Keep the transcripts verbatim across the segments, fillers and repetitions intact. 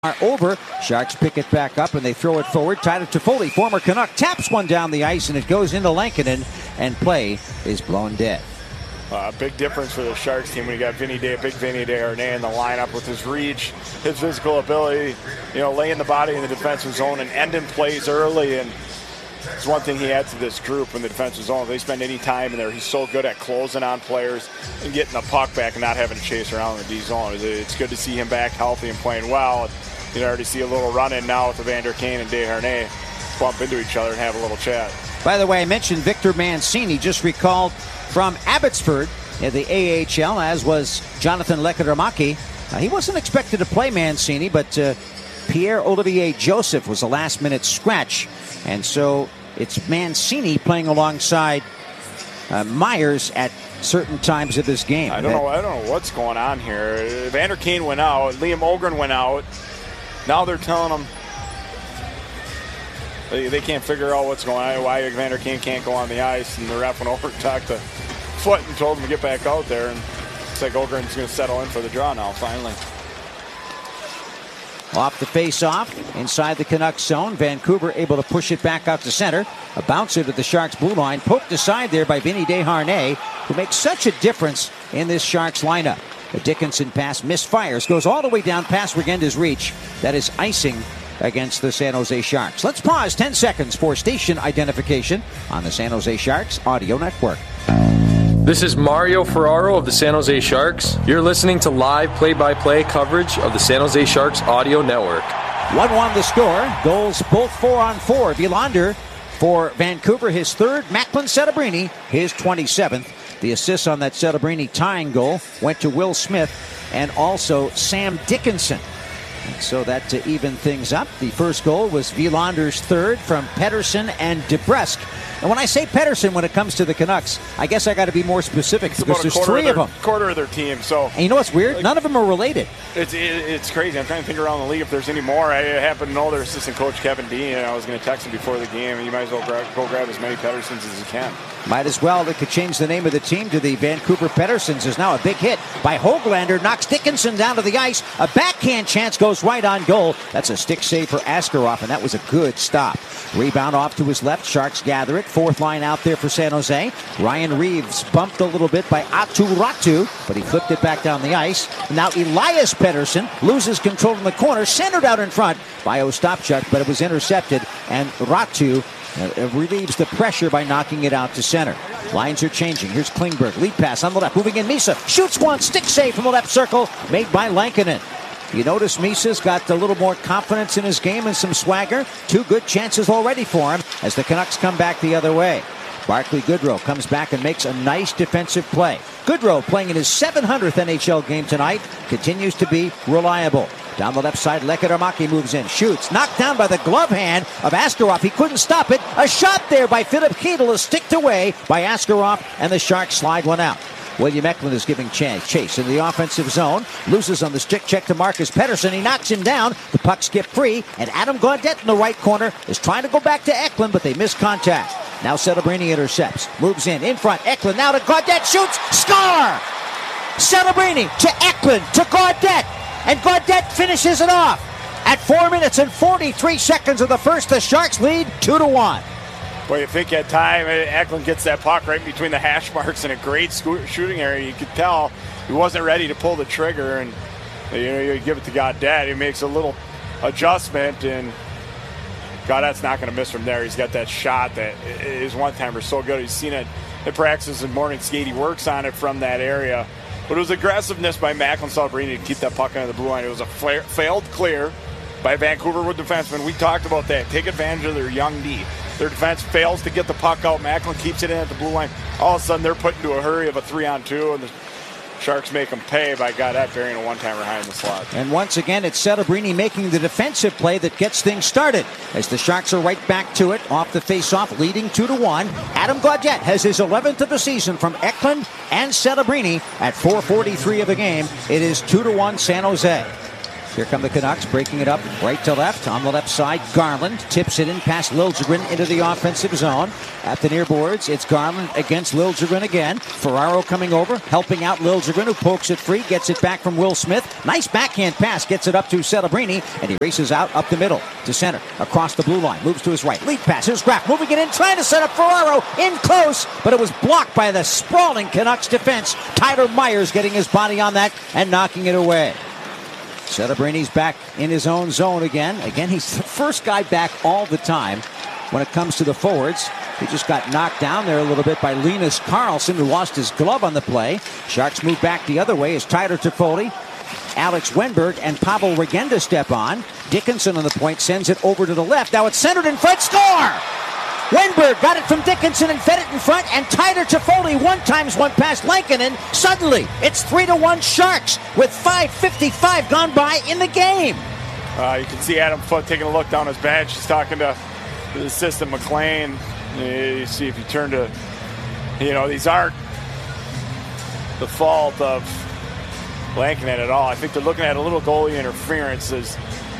are over. Sharks pick it back up and they throw it forward. Tyler Toffoli, former Canuck, taps one down the ice and it goes into Lankinen and play is blown dead. A uh, big difference for the Sharks team when you got Vinny Day, big Vinny Desharnais in the lineup with his reach, his physical ability, you know, laying the body in the defensive zone and ending plays early. And it's one thing he adds to this group in the defensive zone. If they spend any time in there, he's so good at closing on players and getting the puck back and not having to chase around in the D zone. It's good to see him back healthy and playing well. And you can already see a little run-in now with Evander Kane and Desharnais bump into each other and have a little chat. By the way, I mentioned Victor Mancini, just recalled from Abbotsford in the A H L, as was Jonathan Lekkerimäki. Uh, he wasn't expected to play Mancini, but uh, Pierre-Olivier Joseph was a last-minute scratch. And so it's Mancini playing alongside uh, Myers at certain times of this game. I don't know. I don't know what's going on here. Evander Kane went out. Liam Öhgren went out. Now they're telling him they, they can't figure out what's going on, why Evander Kane can't go on the ice, and the ref went over and talked to Foot and told him to get back out there. And it's like Öhgren's going to settle in for the draw now, finally. Off the face-off, inside the Canucks zone. Vancouver able to push it back out to center. A bouncer to the Sharks blue line, poked aside there by Vinny Desharnais, who makes such a difference in this Sharks lineup. The Dickinson pass misfires, goes all the way down past Regenda's reach. That is icing against the San Jose Sharks. Let's pause ten seconds for station identification on the San Jose Sharks Audio Network. This is Mario Ferraro of the San Jose Sharks. You're listening to live play-by-play coverage of the San Jose Sharks Audio Network. one one the score. Goals both four on four. Wilander for Vancouver, his third. Macklin Setebrini, his twenty-seventh. The assist on that Setebrini tying goal went to Will Smith and also Sam Dickinson. And so that to even things up, the first goal was Wilander's third from Pettersson and DeBrusk. And when I say Pettersson when it comes to the Canucks, I guess I got to be more specific, it's because there's three of, their, of them. quarter of their team. So, and you know what's weird? Like, none of them are related. It's it, it's crazy. I'm trying to think around the league if there's any more. I happen to know their assistant coach, Kevin Dean, and I was going to text him before the game, and you might as well grab, go grab as many Petterssons as you can. Might as well. They could change the name of the team to the Vancouver Petterssons. Is now a big hit by Höglander. Knocks Dickinson down to the ice. A backhand chance goes right on goal. That's a stick save for Askarov, and that was a good stop. Rebound off to his left. Sharks gather it. Fourth line out there for San Jose. Ryan Reeves bumped a little bit by Aatu Räty, but he flipped it back down the ice. Now Elias Pettersson loses control in the corner. Centered out in front by Ostapchuk, but it was intercepted, and Räty Uh, relieves the pressure by knocking it out to center. Lines are changing. Here's Klingberg. Lead pass on the left. Moving in Misa. Shoots one. Stick save from the left circle. Made by Lankinen. You notice Misa's got a little more confidence in his game and some swagger. Two good chances already for him as the Canucks come back the other way. Barclay Goodrow comes back and makes a nice defensive play. Goodrow, playing in his seven hundredth N H L game tonight, continues to be reliable. Down the left side, Lekkerimäki moves in, shoots, knocked down by the glove hand of Askarov. He couldn't stop it. A shot there by Philip Chytil is sticked away by Askarov, and the Sharks slide one out. William Eklund is giving chase in the offensive zone. Loses on the stick check to Marcus Pettersson. He knocks him down. The puck skipped free, and Adam Gaudette in the right corner is trying to go back to Eklund, but they miss contact. Now Setebrini intercepts, moves in, in front. Eklund now to Gaudette, shoots, score! Setebrini to Eklund to Gaudette, and Gaudette finishes it off. At four minutes and forty-three seconds of the first, the Sharks lead two to one. Well, you think at time, Eklund gets that puck right between the hash marks in a great shooting area. You could tell he wasn't ready to pull the trigger, and you know, you give it to Gaudette. He makes a little adjustment, and Gaudette's not going to miss from there. He's got that shot that is one-timer so good. He's seen it at practice in morning skate. He works on it from that area. But it was aggressiveness by Macklin Setebrini to keep that puck under the blue line. It was a flare, failed clear by Vancouver with defensemen. We talked about that. Take advantage of their young D. Their defense fails to get the puck out. Macklin keeps it in at the blue line. All of a sudden, they're put into a hurry of a three-on-two, and the Sharks make them pay by Gaudette burying a one-timer high in the slot. And once again, it's Setebrini making the defensive play that gets things started as the Sharks are right back to it off the face-off, leading two to one. Adam Gaudette has his eleventh of the season from Eklund and Setebrini at four forty-three of the game. It is two to one San Jose. Here come the Canucks, breaking it up right to left. On the left side, Garland tips it in past Liljegren into the offensive zone. At the near boards, it's Garland against Liljegren again. Ferraro coming over, helping out Liljegren, who pokes it free, gets it back from Will Smith. Nice backhand pass, gets it up to Celebrini, and he races out up the middle to center, across the blue line, moves to his right. Lead pass, here's Graff, moving it in, trying to set up Ferraro, in close, but it was blocked by the sprawling Canucks defense. Tyler Myers getting his body on that and knocking it away. Celebrini's back in his own zone again. Again, he's the first guy back all the time when it comes to the forwards. He just got knocked down there a little bit by Linus Karlsson, who lost his glove on the play. Sharks move back the other way as Tyler Toffoli, Alex Wenberg, and Pavel Regenda step on. Dickinson on the point sends it over to the left. Now it's centered in front. Score! Wenberg got it from Dickinson and fed it in front, and Tyler Toffoli one times one past Lankinen. Suddenly, it's three to one Sharks with five fifty-five gone by in the game. Uh, you can see Adam Foote taking a look down his bench. He's talking to the assistant McLean. You see if you turn to, you know, these aren't the fault of Lankinen at all. I think they're looking at a little goalie interference. As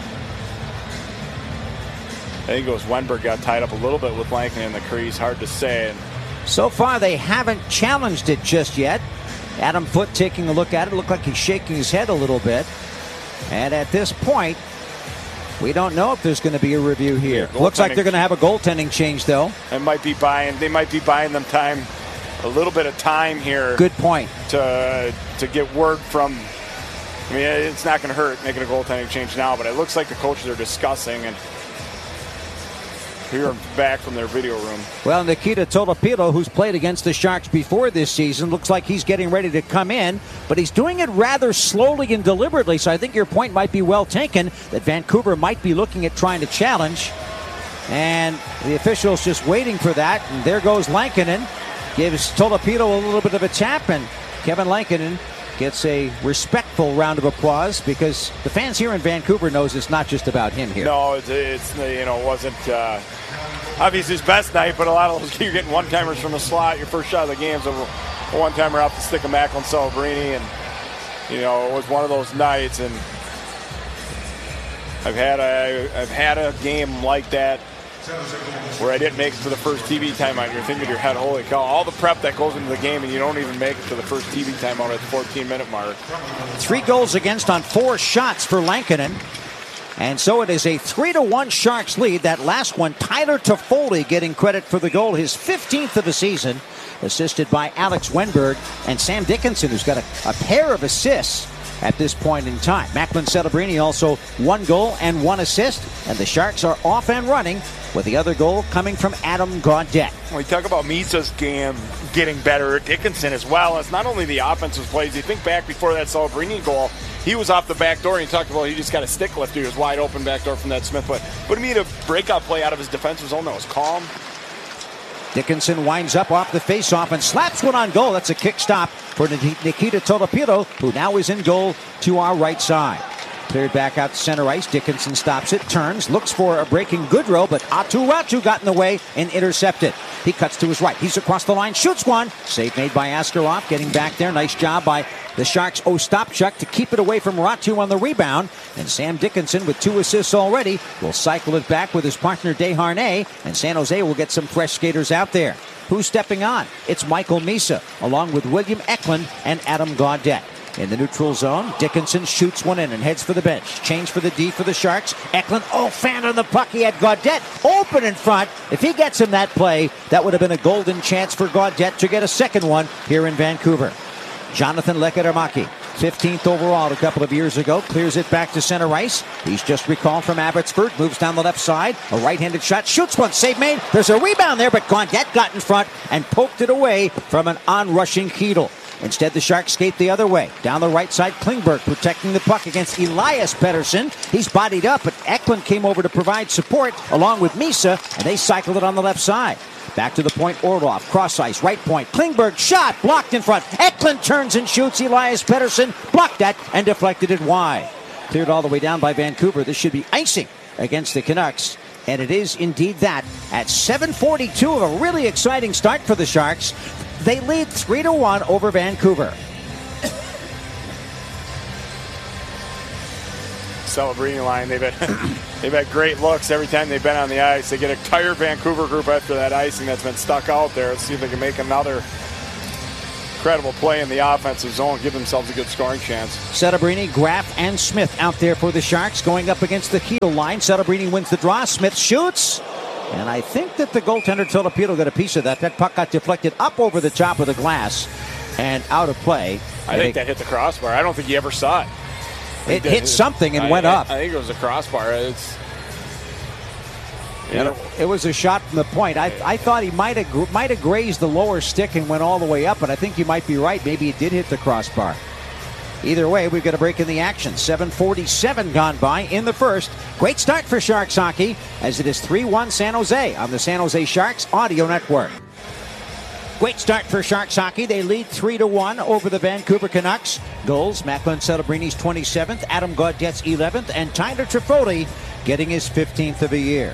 I think it was Wenberg got tied up a little bit with Lankinen in the crease. Hard to say. So far, they haven't challenged it just yet. Adam Foote taking a look at it. Looked like he's shaking his head a little bit. And at this point, we don't know if there's going to be a review here. Yeah, looks like they're going to have a goaltending change, though. They might be buying. They might be buying them time, a little bit of time here. Good point. To to get word from. I mean, it's not going to hurt making a goaltending change now, but it looks like the coaches are discussing and. Here back from their video room. Well, Nikita Tolopilo, who's played against the Sharks before this season, looks like he's getting ready to come in, but he's doing it rather slowly and deliberately, so I think your point might be well taken that Vancouver might be looking at trying to challenge, and the official's just waiting for that, and there goes Lankinen, gives Tolopilo a little bit of a tap, and Kevin Lankinen gets a respectful round of applause because the fans here in Vancouver knows it's not just about him here. No, it's, it's you know, it wasn't uh, obviously his best night, but a lot of those, you're getting one-timers from the slot. Your first shot of the game, so a one-timer off the stick of Macklin Celebrini, and you know, it was one of those nights. And I've had a I've had a game like that where I didn't make it to the first T V timeout. You're thinking in your head, holy cow, all the prep that goes into the game, and you don't even make it to the first T V timeout at the fourteen-minute mark. Three goals against on four shots for Lankinen. And so it is a three to one Sharks lead. That last one, Tyler Toffoli getting credit for the goal, his fifteenth of the season, assisted by Alex Wenberg and Sam Dickinson, who's got a, a pair of assists at this point in time. Macklin Celebrini also one goal and one assist, and the Sharks are off and running with the other goal coming from Adam Gaudette. When we talk about Misa's game getting better, Dickinson as well. It's not only the offensive plays. You think back before that Celebrini goal, he was off the back door, and you talked about he just got a stick lift. He was wide open back door from that Smith play. But he made a breakout play out of his defensive zone that was calm. Dickinson winds up off the faceoff and slaps one on goal. That's a kick stop for Nikita Tolopilo, who now is in goal to our right side. Cleared back out to center ice. Dickinson stops it, turns, looks for a breaking Goodrow, but Atu Ratu got in the way and intercepted. He cuts to his right. He's across the line, shoots one. Save made by Askarov, getting back there. Nice job by the Sharks' Ostapchuk to keep it away from Ratu on the rebound. And Sam Dickinson, with two assists already, will cycle it back with his partner Desharnais, and San Jose will get some fresh skaters out there. Who's stepping on? It's Michael Misa, along with William Eklund and Adam Gaudette. In the neutral zone, Dickinson shoots one in and heads for the bench. Change for the D for the Sharks. Eklund, oh, fan on the puck. He had Gaudette open in front. If he gets him that play, that would have been a golden chance for Gaudette to get a second one here in Vancouver. Jonathan Lekkerimäki, fifteenth overall a couple of years ago, clears it back to center ice. He's just recalled from Abbotsford, moves down the left side. A right-handed shot, shoots one, save made. There's a rebound there, but Gaudette got in front and poked it away from an onrushing Keedle. Instead, the Sharks skate the other way. Down the right side, Klingberg protecting the puck against Elias Pettersson. He's bodied up, but Eklund came over to provide support along with Misa, and they cycled it on the left side. Back to the point, Orlov, cross ice, right point. Klingberg shot, blocked in front. Eklund turns and shoots. Elias Pettersson blocked that and deflected it wide. Cleared all the way down by Vancouver. This should be icing against the Canucks. And it is indeed that. At seven forty-two of a really exciting start for the Sharks. They lead three to one over Vancouver. Celebrini line. They've had they've had great looks every time they've been on the ice. They get a tired Vancouver group after that icing that's been stuck out there. Let's see if they can make another incredible play in the offensive zone, give themselves a good scoring chance. Celebrini, Graf, and Smith out there for the Sharks going up against the Keto line. Celebrini wins the draw. Smith shoots. And I think that the goaltender Tolopilo got a piece of that. That puck got deflected up over the top of the glass and out of play. I, I think, think that hit the crossbar. I don't think he ever saw it. It hit something and I, went I, up. I think it was a crossbar. It's, you know, it was a shot from the point. I, I thought he might have might have grazed the lower stick and went all the way up, but I think you might be right. Maybe it did hit the crossbar. Either way, we've got a break in the action. seven forty-seven gone by in the first. Great start for Sharks hockey as it is three one San Jose on the San Jose Sharks Audio Network. Great start for Sharks hockey. They lead three to one over the Vancouver Canucks. Goals, Macklin Celebrini's twenty-seventh, Adam Gaudette's eleventh, and Tyler Trifoli getting his fifteenth of the year.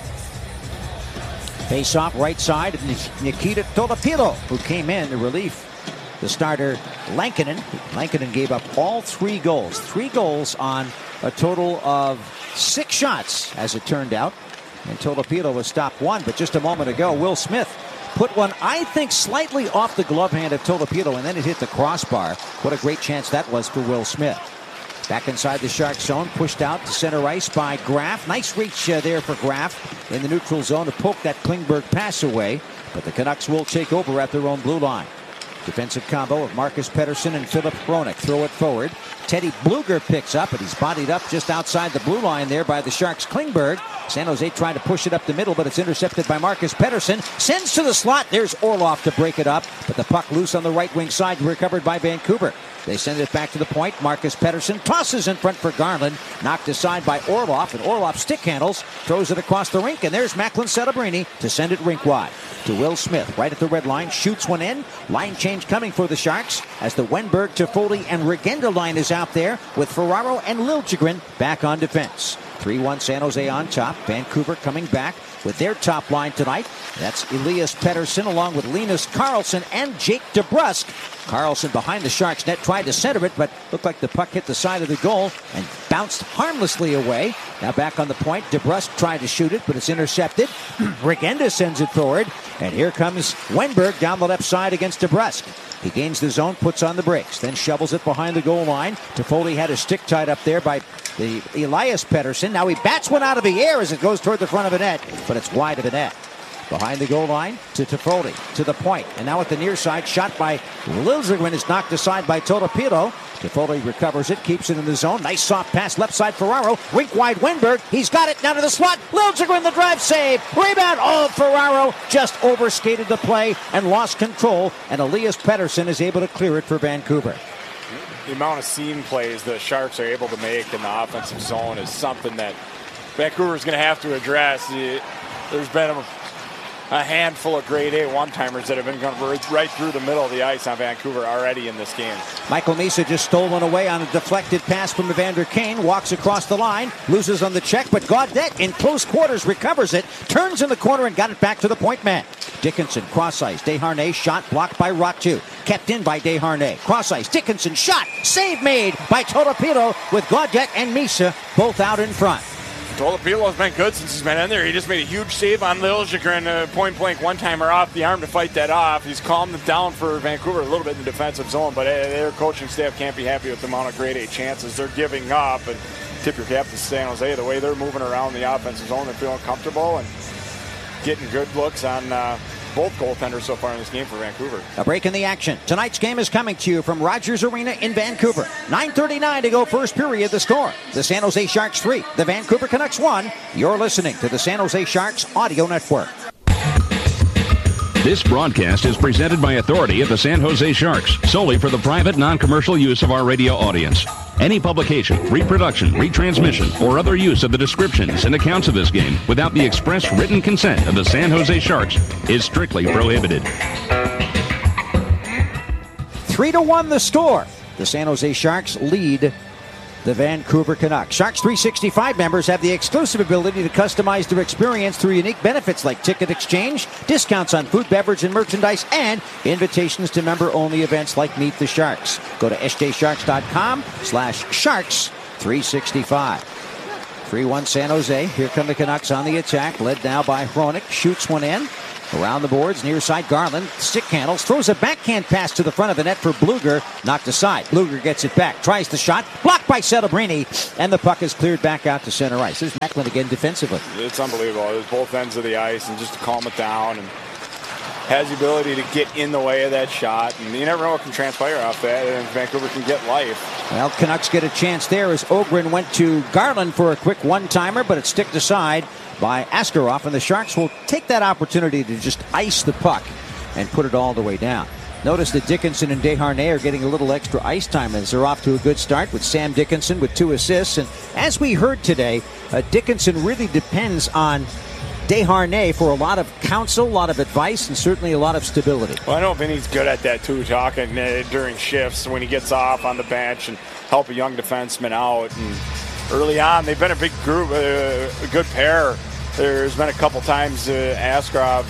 Face off right side of Nikita Tolopilo, who came in to relief the starter Lankinen. Lankinen gave up all three goals. Three goals on a total of six shots, as it turned out. And Tolopilo was stopped one, but just a moment ago, Will Smith put one, I think, slightly off the glove hand of Tolopilo, and then it hit the crossbar. What a great chance that was for Will Smith. Back inside the Sharks zone, pushed out to center ice by Graf. Nice reach uh, there for Graf in the neutral zone to poke that Klingberg pass away. But the Canucks will take over at their own blue line. Defensive combo of Marcus Pettersson and Philip Hronek. Throw it forward. Teddy Bluger picks up, and he's bodied up just outside the blue line there by the Sharks' Klingberg. San Jose trying to push it up the middle, but it's intercepted by Marcus Pettersson. Sends to the slot. There's Orlov to break it up, but the puck loose on the right wing side, recovered by Vancouver. They send it back to the point. Marcus Pettersson tosses in front for Garland. Knocked aside by Orlov, and Orlov stick handles, throws it across the rink, and there's Macklin Celebrini to send it rink wide. To Will Smith, right at the red line, shoots one in. Line change coming for the Sharks as the Wenberg, Toffoli, and Regenda line is out there with Ferraro and Liljegren back on defense. three one San Jose on top. Vancouver coming back with their top line tonight. That's Elias Pettersson along with Linus Karlsson and Jake DeBrusk. Karlsson behind the Sharks net tried to center it, but looked like the puck hit the side of the goal and bounced harmlessly away. Now back on the point. DeBrusk tried to shoot it, but it's intercepted. Regenda sends it forward, and here comes Wenberg down the left side against DeBrusk. He gains the zone, puts on the brakes, then shovels it behind the goal line. Toffoli had a stick tied up there by the Elias Pettersson. Now he bats one out of the air as it goes toward the front of the net, but it's wide of the net. Behind the goal line to Toffoli, to the point. And now at the near side, shot by Liljegren is knocked aside by Tolopilo. Toffoli recovers it, keeps it in the zone. Nice soft pass, left side Ferraro. Rink wide Wenberg. He's got it down to the slot. Liljegren the drive save. Rebound. Oh, Ferraro just overskated the play and lost control. And Elias Pettersson is able to clear it for Vancouver. The amount of seam plays the Sharks are able to make in the offensive zone is something that Vancouver's going to have to address. There's been a A handful of grade A one-timers that have been going right through the middle of the ice on Vancouver already in this game. Michael Misa just stole one away on a deflected pass from Evander Kane. Walks across the line, loses on the check, but Gaudette in close quarters recovers it, turns in the corner and got it back to the point man. Dickinson, cross ice. Desharnais shot blocked by Ratu. Kept in by Desharnais. Cross ice. Dickinson shot. Save made by Tolopilo with Gaudette and Misa both out in front. Tolopilo has been good since he's been in there. He just made a huge save on Liljegren, a point-blank one-timer off the arm to fight that off. He's calmed it down for Vancouver a little bit in the defensive zone, but their coaching staff can't be happy with the amount of grade A chances they're giving up. And tip your cap to San Jose, the way they're moving around the offensive zone, they're feeling comfortable and getting good looks on uh, both goaltenders so far in this game for Vancouver. A break in the action. Tonight's game is coming to you from Rogers Arena in Vancouver. nine thirty-nine to go first period. The score, the San Jose Sharks three, the Vancouver Canucks one. You're listening to the San Jose Sharks Audio Network. This broadcast is presented by authority of the San Jose Sharks, solely for the private, non-commercial use of our radio audience. Any publication, reproduction, retransmission, or other use of the descriptions and accounts of this game without the express written consent of the San Jose Sharks is strictly prohibited. Three to one the score. The San Jose Sharks lead the Vancouver Canucks. Sharks three sixty-five members have the exclusive ability to customize their experience through unique benefits like ticket exchange, discounts on food, beverage, and merchandise, and invitations to member-only events like Meet the Sharks. Go to s j sharks dot com slash sharks three sixty-five. three one San Jose. Here come the Canucks on the attack, led now by Hronek. Shoots one in. Around the boards, near side Garland. Stick handles, throws a backhand pass to the front of the net for Bluger. Knocked aside. Bluger gets it back. Tries the shot. Blocked by Celebrini. And the puck is cleared back out to center ice. There's Macklin again defensively. It's unbelievable. There's both ends of the ice, and just to calm it down, and has the ability to get in the way of that shot. And you never know what can transpire off that, and Vancouver can get life. Well, Canucks get a chance there as Ogren went to Garland for a quick one-timer, but it's sticked aside by Askarov, and the Sharks will take that opportunity to just ice the puck and put it all the way down. Notice that Dickinson and Desharnais are getting a little extra ice time as they're off to a good start with Sam Dickinson with two assists. And as we heard today, uh, Dickinson really depends on Desharnais for a lot of counsel, a lot of advice, and certainly a lot of stability. Well, I know Vinny's good at that too, talking uh, during shifts when he gets off on the bench and help a young defenseman out. And early on, they've been a big group, uh, a good pair. There's been a couple times uh, Askarov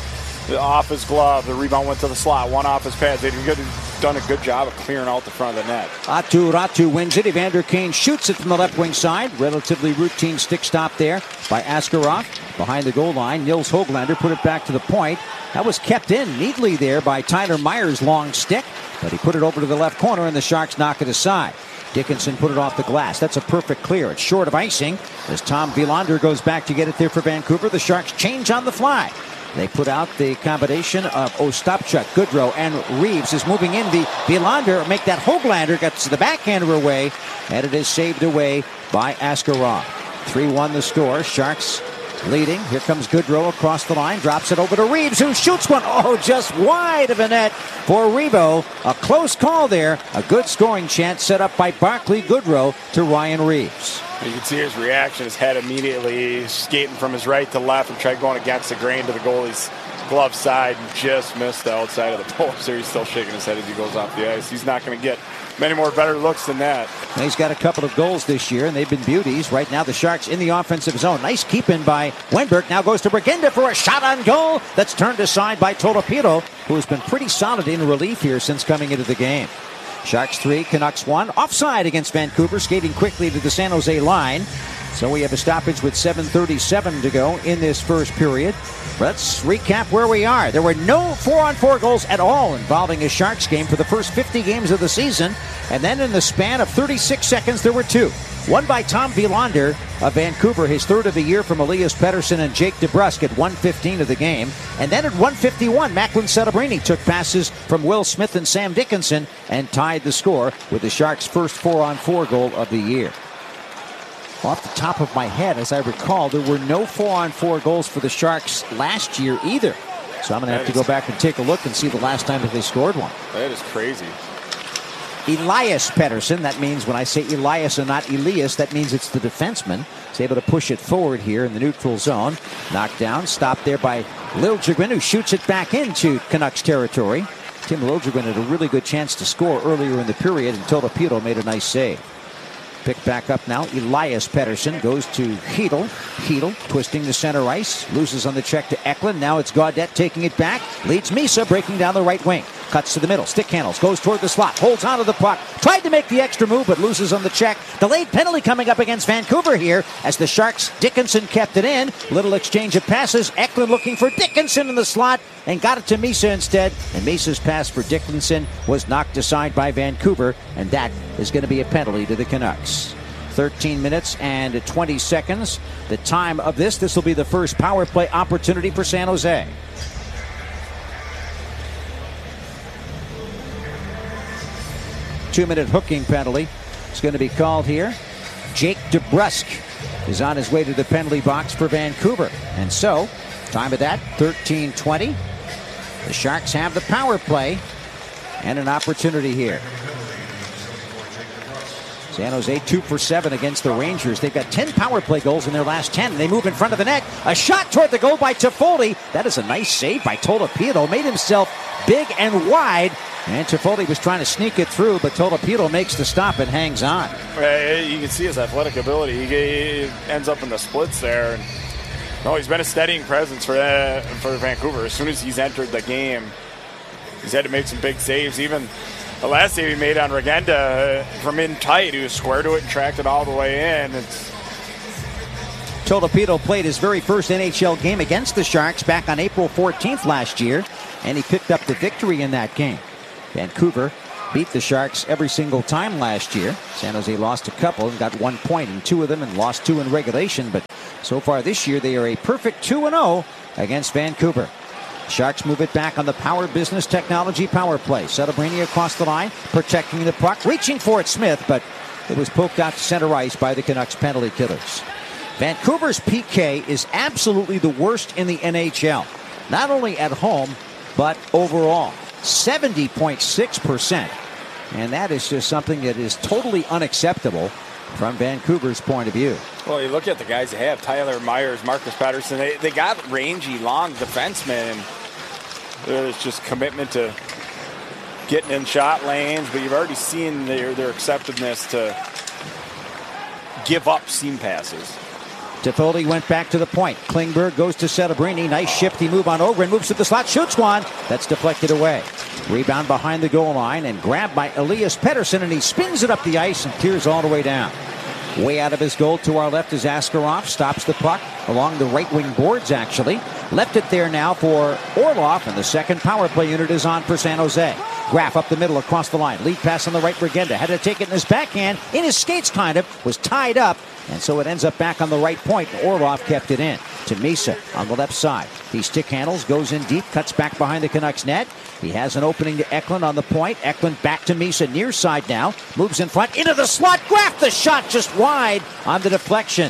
off his glove, the rebound went to the slot, one off his pads. They've done a good job of clearing out the front of the net. Atu Ratu wins it. Evander Kane shoots it from the left wing side. Relatively routine stick stop there by Askarov. Behind the goal line, Nils Höglander put it back to the point. That was kept in neatly there by Tyler Myers' long stick, but he put it over to the left corner and the Sharks knock it aside. Dickinson put it off the glass. That's a perfect clear. It's short of icing as Tom Wilander goes back to get it there for Vancouver. The Sharks change on the fly. They put out the combination of Ostapchuk, Goodrow, and Reeves is moving in. The Wilander make that Höglander gets the backhander away, and it is saved away by Askarov. three one the score. Sharks leading. Here comes Goodrow across the line. Drops it over to Reeves, who shoots one. Oh, just wide of the net for Revo. A close call there. A good scoring chance set up by Barclay Goodrow to Ryan Reeves. You can see his reaction, his head immediately skating from his right to left and tried going against the grain to the goalie's glove side and just missed the outside of the post there. He's still shaking his head as he goes off the ice. He's not going to get many more better looks than that. And he's got a couple of goals this year, and they've been beauties. Right now, the Sharks in the offensive zone. Nice keep-in by Wenberg. Now goes to Bragenda for a shot on goal. That's turned aside by Tolopilo, who has been pretty solid in relief here since coming into the game. Sharks three, Canucks one. Offside against Vancouver, skating quickly to the San Jose line. So we have a stoppage with seven thirty-seven to go in this first period. Let's recap where we are. There were no four-on-four goals at all involving a Sharks game for the first fifty games of the season. And then in the span of thirty-six seconds, there were two. One by Tom Wilander of Vancouver, his third of the year from Elias Pettersson and Jake DeBrusk at one fifteen of the game. And then at one fifty-one, Macklin Celebrini took passes from Will Smith and Sam Dickinson and tied the score with the Sharks' first four-on-four goal of the year. Off the top of my head, as I recall, there were no four-on-four goals for the Sharks last year either. So I'm going to have to go back and take a look and see the last time that they scored one. That is crazy. Elias Pettersson, that means when I say Elias and not Elias, that means it's the defenseman. He's able to push it forward here in the neutral zone. Knocked down, stopped there by Liljegren, who shoots it back into Canucks territory. Tim Liljegren had a really good chance to score earlier in the period, and Tolopilo made a nice save. Picked back up now. Elias Pettersson goes to Hedl. Hedl twisting the center ice. Loses on the check to Eklund. Now it's Gaudette taking it back. Leads Misa breaking down the right wing. Cuts to the middle. Stick handles. Goes toward the slot. Holds onto the puck. Tried to make the extra move but loses on the check. Delayed penalty coming up against Vancouver here as the Sharks. Dickinson kept it in. Little exchange of passes. Eklund looking for Dickinson in the slot and got it to Misa instead. And Misa's pass for Dickinson was knocked aside by Vancouver, and that is going to be a penalty to the Canucks. thirteen minutes and twenty seconds. The time of this. This will be the first power play opportunity for San Jose. Two-minute hooking penalty is going to be called here. Jake DeBrusk is on his way to the penalty box for Vancouver. And so, time of that, thirteen twenty. The Sharks have the power play and an opportunity here. San Jose two for seven against the Rangers. They've got ten power play goals in their last ten. They move in front of the net. A shot toward the goal by Toffoli. That is a nice save by Tolopilo. Made himself big and wide. And Toffoli was trying to sneak it through, but Tolopilo makes the stop and hangs on. You can see his athletic ability. He ends up in the splits there. And, no, he's been a steadying presence for uh, for Vancouver. As soon as he's entered the game, he's had to make some big saves. Even the last save he made on Regenda uh, from in tight, he was square to it and tracked it all the way in. It's Tolopito played his very first N H L game against the Sharks back on April fourteenth last year, and he picked up the victory in that game. Vancouver beat the Sharks every single time last year. San Jose lost a couple and got one point in two of them and lost two in regulation, but so far this year they are a perfect two and oh against Vancouver. Sharks move it back on the Power Business Technology power play. Celebrini across the line, protecting the puck, reaching for it, Smith, but it was poked out to center ice by the Canucks penalty killers. Vancouver's P K is absolutely the worst in the N H L. Not only at home, but overall. seventy point six percent. And that is just something that is totally unacceptable from Vancouver's point of view. Well, you look at the guys they have, Tyler Myers, Marcus Patterson, they, they got rangy, long defensemen. There's just commitment to getting in shot lanes, but you've already seen their, their acceptedness to give up seam passes. Toffoli went back to the point. Klingberg goes to Celebrini. Nice shifty move on Ogren. Moves to the slot. Shoots one. That's deflected away. Rebound behind the goal line and grabbed by Elias Pettersson, and he spins it up the ice and clears all the way down. Way out of his goal to our left is Askarov. Stops the puck along the right wing boards, actually. Left it there now for Orlov, and the second power play unit is on for San Jose. Graf up the middle across the line. Lead pass on the right. Regenda had to take it in his backhand. In his skates, kind of. Was tied up. And so it ends up back on the right point. Orlov kept it in to Misa on the left side. He stick handles, goes in deep, cuts back behind the Canucks net. He has an opening to Eklund on the point. Eklund back to Misa near side now. Moves in front into the slot. Graf the shot just wide on the deflection.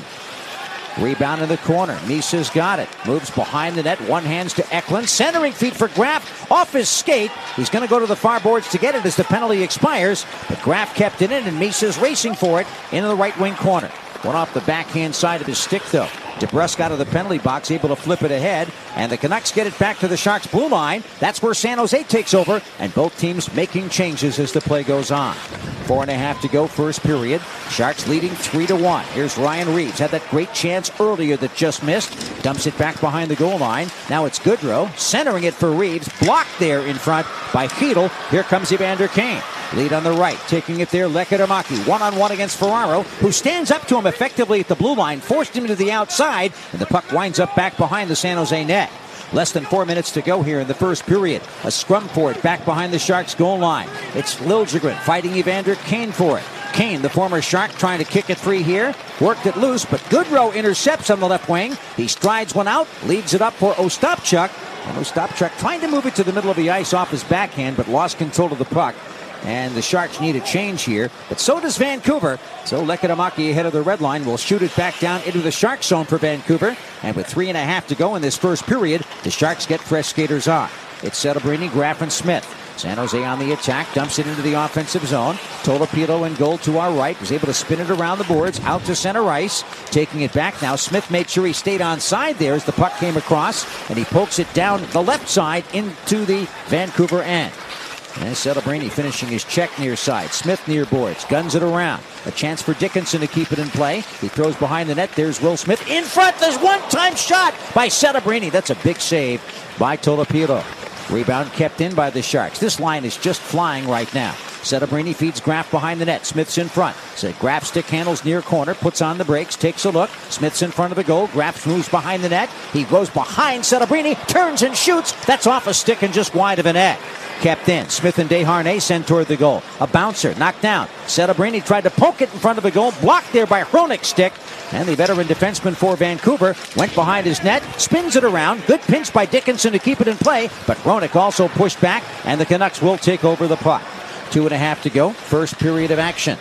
Rebound in the corner. Misa's got it. Moves behind the net. One hands to Eklund. Centering feed for Graf. Off his skate. He's going to go to the far boards to get it as the penalty expires. But Graf kept it in, and Misa's racing for it into the right wing corner. One off the backhand side of his stick, though. DeBrusk out of the penalty box, able to flip it ahead. And the Canucks get it back to the Sharks' blue line. That's where San Jose takes over. And both teams making changes as the play goes on. Four and a half to go, first period. Sharks leading three to one. Here's Ryan Reeves. Had that great chance earlier that just missed. Dumps it back behind the goal line. Now it's Goodrow centering it for Reeves. Blocked there in front by Chytil. Here comes Evander Kane. Lead on the right, taking it there, Lekkerimäki, one-on-one against Ferraro, who stands up to him effectively at the blue line, forced him to the outside, and the puck winds up back behind the San Jose net. Less than four minutes to go here in the first period. A scrum for it back behind the Sharks' goal line. It's Liljegren fighting Evander Kane for it. Kane, the former Shark, trying to kick it free here. Worked it loose, but Goodrow intercepts on the left wing. He strides one out, leads it up for Ostapchuk. And Ostapchuk trying to move it to the middle of the ice off his backhand, but lost control of the puck. And the Sharks need a change here, but so does Vancouver. So Lekkerimäki ahead of the red line will shoot it back down into the Shark zone for Vancouver. And with three and a half to go in this first period, the Sharks get fresh skaters on. It's Celebrini, Graf, and Smith. San Jose on the attack, dumps it into the offensive zone. Tolopilo in goal to our right, was able to spin it around the boards, out to center ice. Taking it back now, Smith made sure he stayed on side there as the puck came across, and he pokes it down the left side into the Vancouver end. And Celebrini finishing his check near side. Smith near boards. Guns it around. A chance for Dickinson to keep it in play. He throws behind the net. There's Will Smith. In front. There's one-time shot by Celebrini. That's a big save by Tolopilo. Rebound kept in by the Sharks. This line is just flying right now. Celebrini feeds Graf behind the net. Smith's in front. So Graf stick handles near corner. Puts on the brakes. Takes a look. Smith's in front of the goal. Graf moves behind the net. He goes behind Celebrini. Turns and shoots. That's off a stick and just wide of a net. Kept in. Smith and Desharnais sent toward the goal. A bouncer knocked down. Celebrini tried to poke it in front of the goal. Blocked there by Hronek's stick. And the veteran defenseman for Vancouver went behind his net. Spins it around. Good pinch by Dickinson to keep it in play. But Hronek also pushed back. And the Canucks will take over the puck. Two and a half to go. First period of action.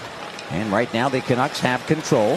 And right now the Canucks have control.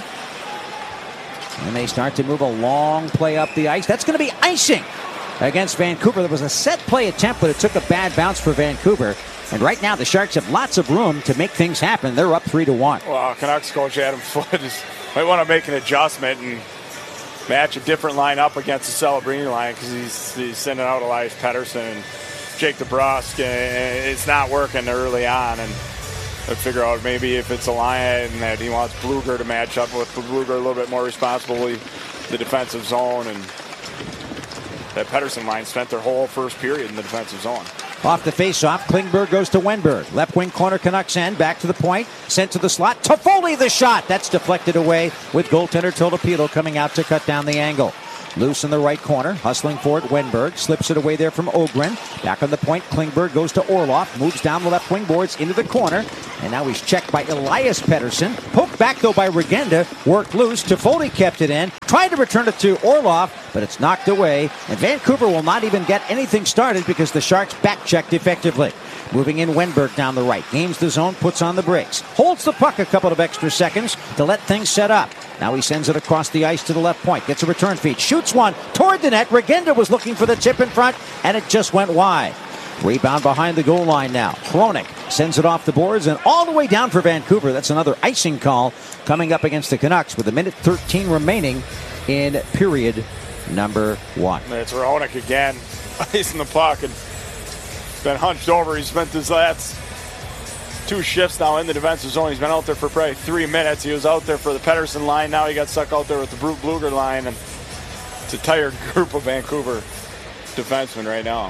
And they start to move a long play up the ice. That's going to be icing against Vancouver. There was a set play attempt, but it took a bad bounce for Vancouver. And right now the Sharks have lots of room to make things happen. They're up three to one. Well, Canucks coach Adam Foote is, might want to make an adjustment and match a different lineup against the Celebrini line, because he's, he's sending out Elias Pettersson and Jake DeBrusk, and it's not working early on. And I figure out maybe if it's a line that he wants Bluger to match up with, Bluger a little bit more responsibly the defensive zone, and that Pettersson line spent their whole first period in the defensive zone. Off the faceoff, Klingberg goes to Wenberg. Left wing corner, Canucks end. Back to the point. Sent to the slot. Toffoli the shot. That's deflected away with goaltender Tolopilo coming out to cut down the angle. Loose in the right corner. Hustling for it, Wenberg. Slips it away there from Ogren. Back on the point, Klingberg goes to Orlov. Moves down the left wing boards into the corner. And now he's checked by Elias Pettersson. Poked back, though, by Regenda. Worked loose. Toffoli kept it in. Tried to return it to Orlov, but it's knocked away. And Vancouver will not even get anything started because the Sharks back-checked effectively. Moving in Wenberg down the right. Gains the zone, puts on the brakes. Holds the puck a couple of extra seconds to let things set up. Now he sends it across the ice to the left point. Gets a return feed. Shoots one toward the net. Regenda was looking for the tip in front, and it just went wide. Rebound behind the goal line now. Hronek sends it off the boards and all the way down for Vancouver. That's another icing call coming up against the Canucks with a minute thirteen remaining in period number one. It's Hronek again. Icing the puck and been hunched over. He's spent his last two shifts now in the defensive zone. He's been out there for probably three minutes. He was out there for the Pettersson line. Now he got stuck out there with the Brute Bluger line. And it's a tired group of Vancouver defensemen right now.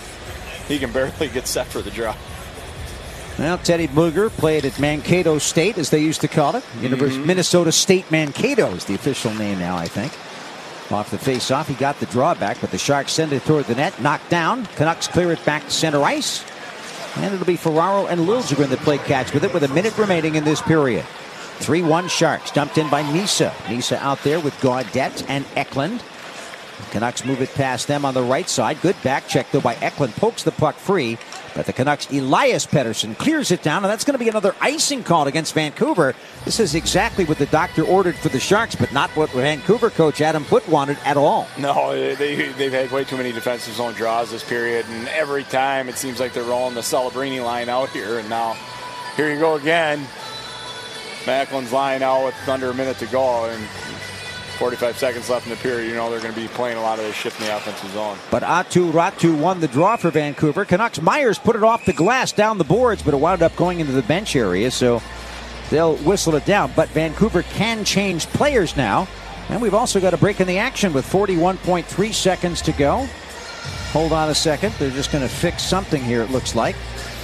He can barely get set for the draw. Well, Teddy Bluger played at Mankato State, as they used to call it. Mm-hmm. University, Minnesota State Mankato is the official name now, I think. Off the face-off, he got the drawback, but the Sharks send it toward the net. Knocked down. Canucks clear it back to center ice. And it'll be Ferraro and Liljegren that play catch with it with a minute remaining in this period. three one Sharks. Dumped in by Nisa. Nisa out there with Gaudette and Eklund. Canucks move it past them on the right side. Good back check, though, by Eklund. Pokes the puck free. But the Canucks' Elias Pettersson clears it down, and that's going to be another icing call against Vancouver. This is exactly what the doctor ordered for the Sharks, but not what Vancouver coach Adam Foote wanted at all. No, they, they've had way too many defensive zone draws this period, and every time it seems like they're rolling the Celebrini line out here, and now here you go again. Macklin's line out with under a minute to go, and forty-five seconds left in the period. You know they're going to be playing a lot of this shift in the offensive zone. But Aatu Ratu won the draw for Vancouver. Canucks Myers put it off the glass down the boards, but it wound up going into the bench area, so they'll whistle it down. But Vancouver can change players now. And we've also got a break in the action with forty-one point three seconds to go. Hold on a second. They're just going to fix something here, it looks like.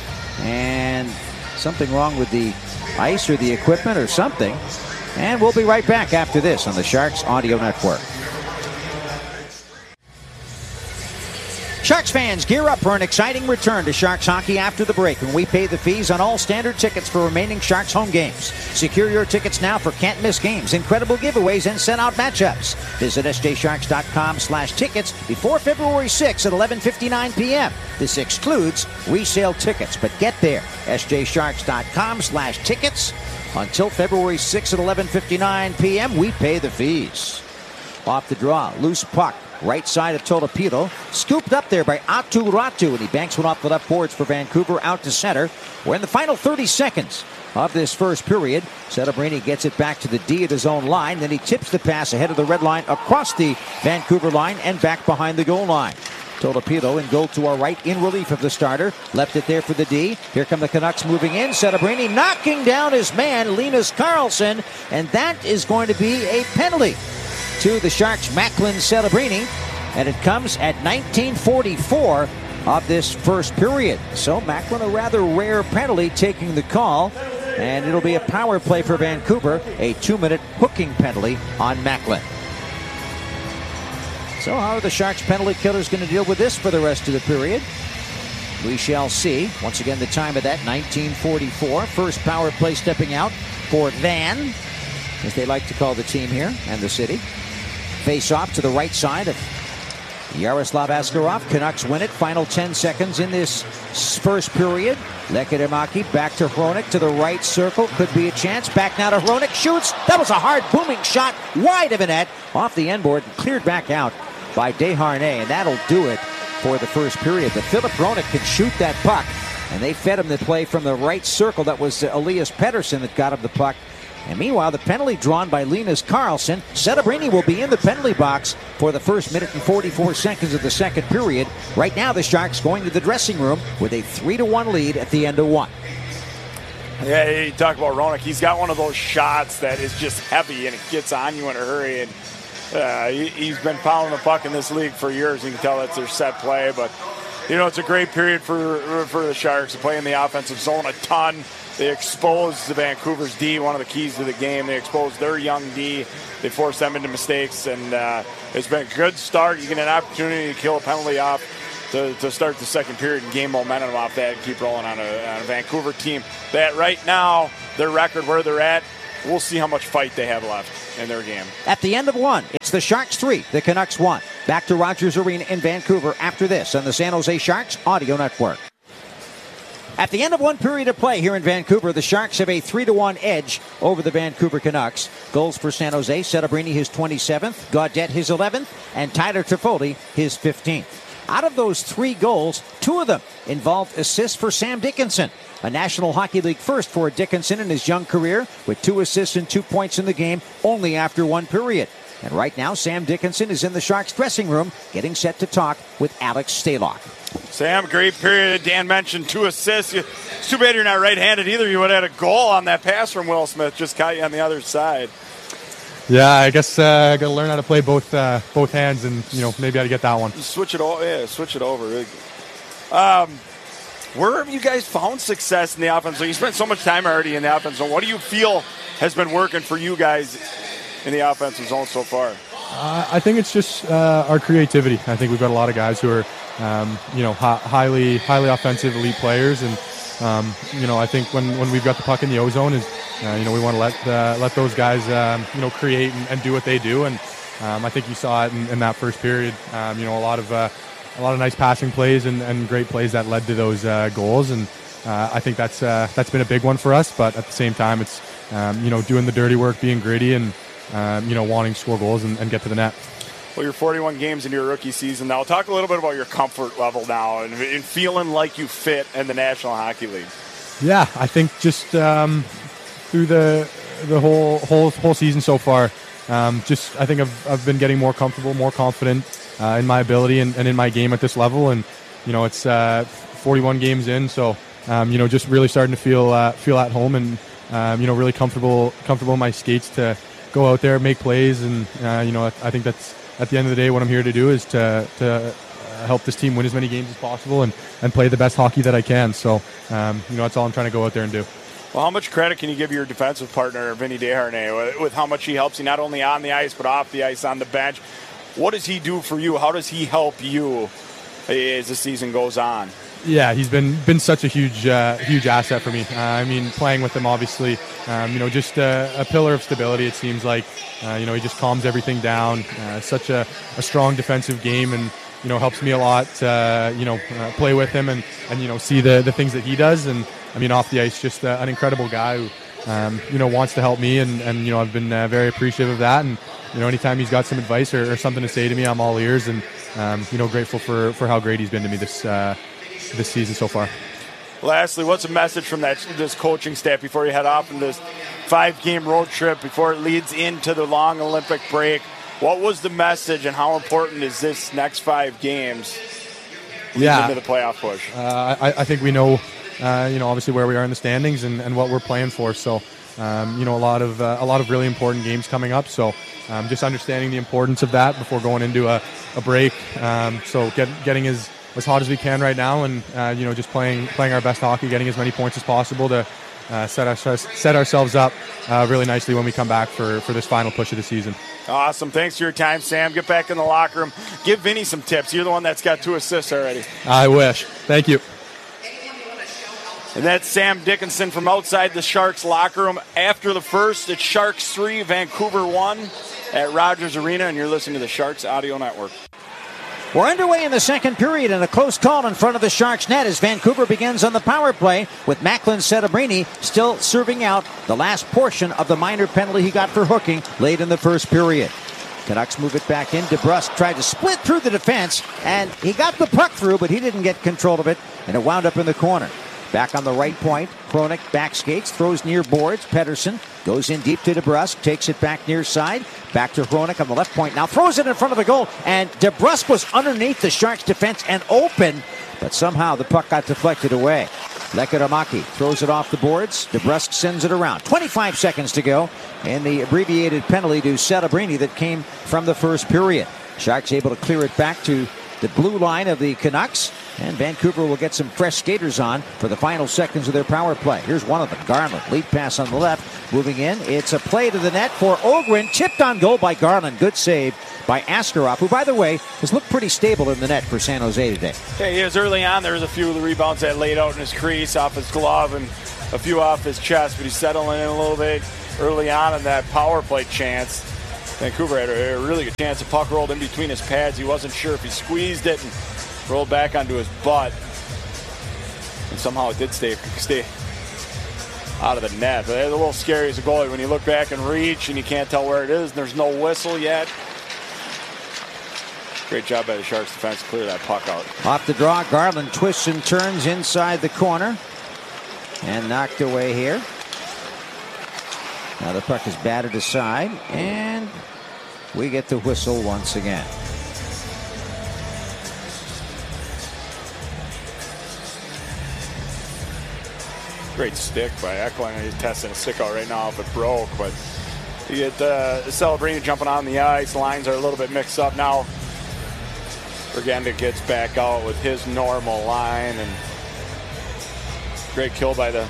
And something wrong with the ice or the equipment or something. And we'll be right back after this on the Sharks Audio Network. Sharks fans, gear up for an exciting return to Sharks hockey after the break when we pay the fees on all standard tickets for remaining Sharks home games. Secure your tickets now for can't-miss games, incredible giveaways, and sent-out matchups. Visit s j sharks dot com slash tickets before February sixth at eleven fifty-nine p.m. This excludes resale tickets, but get there, s j sharks dot com slash tickets. Until February sixth at eleven fifty-nine p.m., we pay the fees. Off the draw, loose puck, right side of Tolopilo. Scooped up there by Aatu Ratu, and he banks one off the left boards for Vancouver out to center. We're in the final thirty seconds of this first period. Celebrini gets it back to the D at his own line. Then he tips the pass ahead of the red line across the Vancouver line and back behind the goal line. Tolopilo in goal to our right in relief of the starter. Left it there for the D. Here come the Canucks moving in. Celebrini knocking down his man, Linus Karlsson. And that is going to be a penalty to the Sharks' Macklin Celebrini. And it comes at nineteen forty-four of this first period. So Macklin, a rather rare penalty, taking the call. And it'll be a power play for Vancouver. A two-minute hooking penalty on Macklin. So how are the Sharks penalty killers going to deal with this for the rest of the period? We shall see. Once again, the time of that, nineteen forty-four. First power play stepping out for Van, as they like to call the team here and the city. Face off to the right side of Yaroslav Askarov. Canucks win it. Final ten seconds in this first period. Lekkerimäki back to Hronek to the right circle. Could be a chance. Back now to Hronek. Shoots. That was a hard booming shot. Wide of a net. Off the end board and cleared back out by Desharnais. And that'll do it for the first period. But Philip Hronek can shoot that puck. And they fed him the play from the right circle. That was Elias Pettersson that got him the puck. And meanwhile, the penalty drawn by Linus Karlsson. Celebrini will be in the penalty box for the first minute and forty-four seconds of the second period. Right now, the Sharks going to the dressing room with a three to one lead at the end of one. Yeah, you talk about Hronek. He's got one of those shots that is just heavy and it gets on you in a hurry. And uh, he, he's been pounding the puck in this league for years. You can tell that's their set play. But you know, it's a great period for for the Sharks to play in the offensive zone a ton. They exposed the Vancouver's D, one of the keys to the game. They exposed their young D. They forced them into mistakes, and uh, it's been a good start. You get an opportunity to kill a penalty off to, to start the second period and gain momentum off that and keep rolling on a, on a Vancouver team that right now, their record where they're at, we'll see how much fight they have left in their game. At the end of one, it's the Sharks three, the Canucks one. Back to Rogers Arena in Vancouver after this on the San Jose Sharks Audio Network. At the end of one period of play here in Vancouver, the Sharks have a three to one edge over the Vancouver Canucks. Goals for San Jose, Setebrini his twenty-seventh, Gaudette his eleventh, and Tyler Toffoli his fifteenth. Out of those three goals, two of them involved assists for Sam Dickinson. A National Hockey League first for Dickinson in his young career, with two assists and two points in the game only after one period. And right now, Sam Dickinson is in the Sharks dressing room getting set to talk with Alex Stalock. Sam, great period. Dan mentioned two assists. It's too bad you're not right-handed either. You would have had a goal on that pass from Will Smith. Just caught you on the other side. Yeah, I guess uh, I got to learn how to play both uh, both hands, and you know maybe how to get that one. Switch it over. Yeah, switch it over. Um, where have you guys found success in the offense? So you spent so much time already in the offense zone. What do you feel has been working for you guys in the offensive zone so far? Uh, I think it's just uh, our creativity. I think we've got a lot of guys who are, um, you know, hi- highly highly offensive elite players, and um, you know, I think when, when we've got the puck in the O zone, is uh, you know we want to let uh, let those guys um, you know create and, and do what they do, and um, I think you saw it in, in that first period. Um, you know, a lot of uh, a lot of nice passing plays and, and great plays that led to those uh, goals, and uh, I think that's uh, that's been a big one for us. But at the same time, it's um, you know doing the dirty work, being gritty, and Um, you know, wanting to score goals and, and get to the net. Well, you're forty-one games into your rookie season now. Talk a little bit about your comfort level now and, and feeling like you fit in the National Hockey League. Yeah, I think just um, through the the whole whole whole season so far, um, just I think I've I've been getting more comfortable, more confident uh, in my ability and, and in my game at this level. And you know, it's uh, forty-one games in, so um, you know, just really starting to feel uh, feel at home and um, you know, really comfortable comfortable in my skates to go out there, make plays, and uh, you know, I think that's at the end of the day what I'm here to do is to to help this team win as many games as possible and, and play the best hockey that I can. So um, you know, that's all I'm trying to go out there and do. Well, how much credit can you give your defensive partner, Vinny Desharnais, with, with how much he helps you not only on the ice but off the ice, on the bench? What does he do for you? How does he help you as the season goes on? Yeah, he's been been such a huge uh, huge asset for me. Uh, I mean, playing with him, obviously, um, you know, just a, a pillar of stability. It seems like, uh, you know, he just calms everything down. Uh, such a, a strong defensive game, and you know, helps me a lot. Uh, you know, uh, play with him and, and you know, see the the things that he does. And I mean, off the ice, just uh, an incredible guy who, um, you know, wants to help me, and, and you know, I've been uh, very appreciative of that. And you know, anytime he's got some advice or, or something to say to me, I'm all ears, and um, you know, grateful for for how great he's been to me this. Uh, this season so far. Lastly, what's a message from that this coaching staff before you head off in this five-game road trip, before it leads into the long Olympic break? What was the message, and how important is this next five games yeah. into the playoff push? Uh, I, I think we know, uh, you know, obviously where we are in the standings and, and what we're playing for. So, um, you know, a lot of uh, a lot of really important games coming up. So, um, just understanding the importance of that before going into a, a break. Um, so, get, getting as as hot as we can right now, and uh, you know, just playing playing our best hockey, getting as many points as possible to uh, set our, set ourselves up uh, really nicely when we come back for, for this final push of the season. Awesome. Thanks for your time, Sam. Get back in the locker room. Give Vinny some tips. You're the one that's got two assists already. I wish. Thank you. And that's Sam Dickinson from outside the Sharks locker room. After the first, it's Sharks three, Vancouver one at Rogers Arena, and you're listening to the Sharks Audio Network. We're underway in the second period, and a close call in front of the Sharks net as Vancouver begins on the power play with Macklin Setebrini still serving out the last portion of the minor penalty he got for hooking late in the first period. Canucks move it back in. DeBrusk tried to split through the defense, and he got the puck through, but he didn't get control of it, and it wound up in the corner. Back on the right point, Hronek back skates, throws near boards. Pettersson goes in deep to DeBrusk, takes it back near side. Back to Hronek on the left point. Now throws it in front of the goal, and DeBrusk was underneath the Sharks' defense and open, but somehow the puck got deflected away. Lekaramaki throws it off the boards. DeBrusk sends it around. twenty-five seconds to go, and the abbreviated penalty to Setebrini that came from the first period. Sharks able to clear it back to the blue line of the Canucks. And Vancouver will get some fresh skaters on for the final seconds of their power play. Here's one of them, Garland. Lead pass on the left. Moving in. It's a play to the net for Ogren. Chipped on goal by Garland. Good save by Askarov, who, by the way, has looked pretty stable in the net for San Jose today. Yeah, he was early on. There was a few of the rebounds that laid out in his crease, off his glove, and a few off his chest, but he's settling in a little bit early on in that power play chance. Vancouver had a really good chance. The puck rolled in between his pads. He wasn't sure if he squeezed it and rolled back onto his butt. And somehow it did stay, stay out of the net. But it's a little scary as a goalie when you look back and reach and you can't tell where it is and there's no whistle yet. Great job by the Sharks defense to clear that puck out. Off the draw, Garland twists and turns inside the corner. And knocked away here. Now the puck is batted aside. And we get the whistle once again. Great stick by Eklund. He's testing a stick out right now if it broke. But you get uh, Celebrini jumping on the ice. Lines are a little bit mixed up now. Bergenda gets back out with his normal line. And great kill by the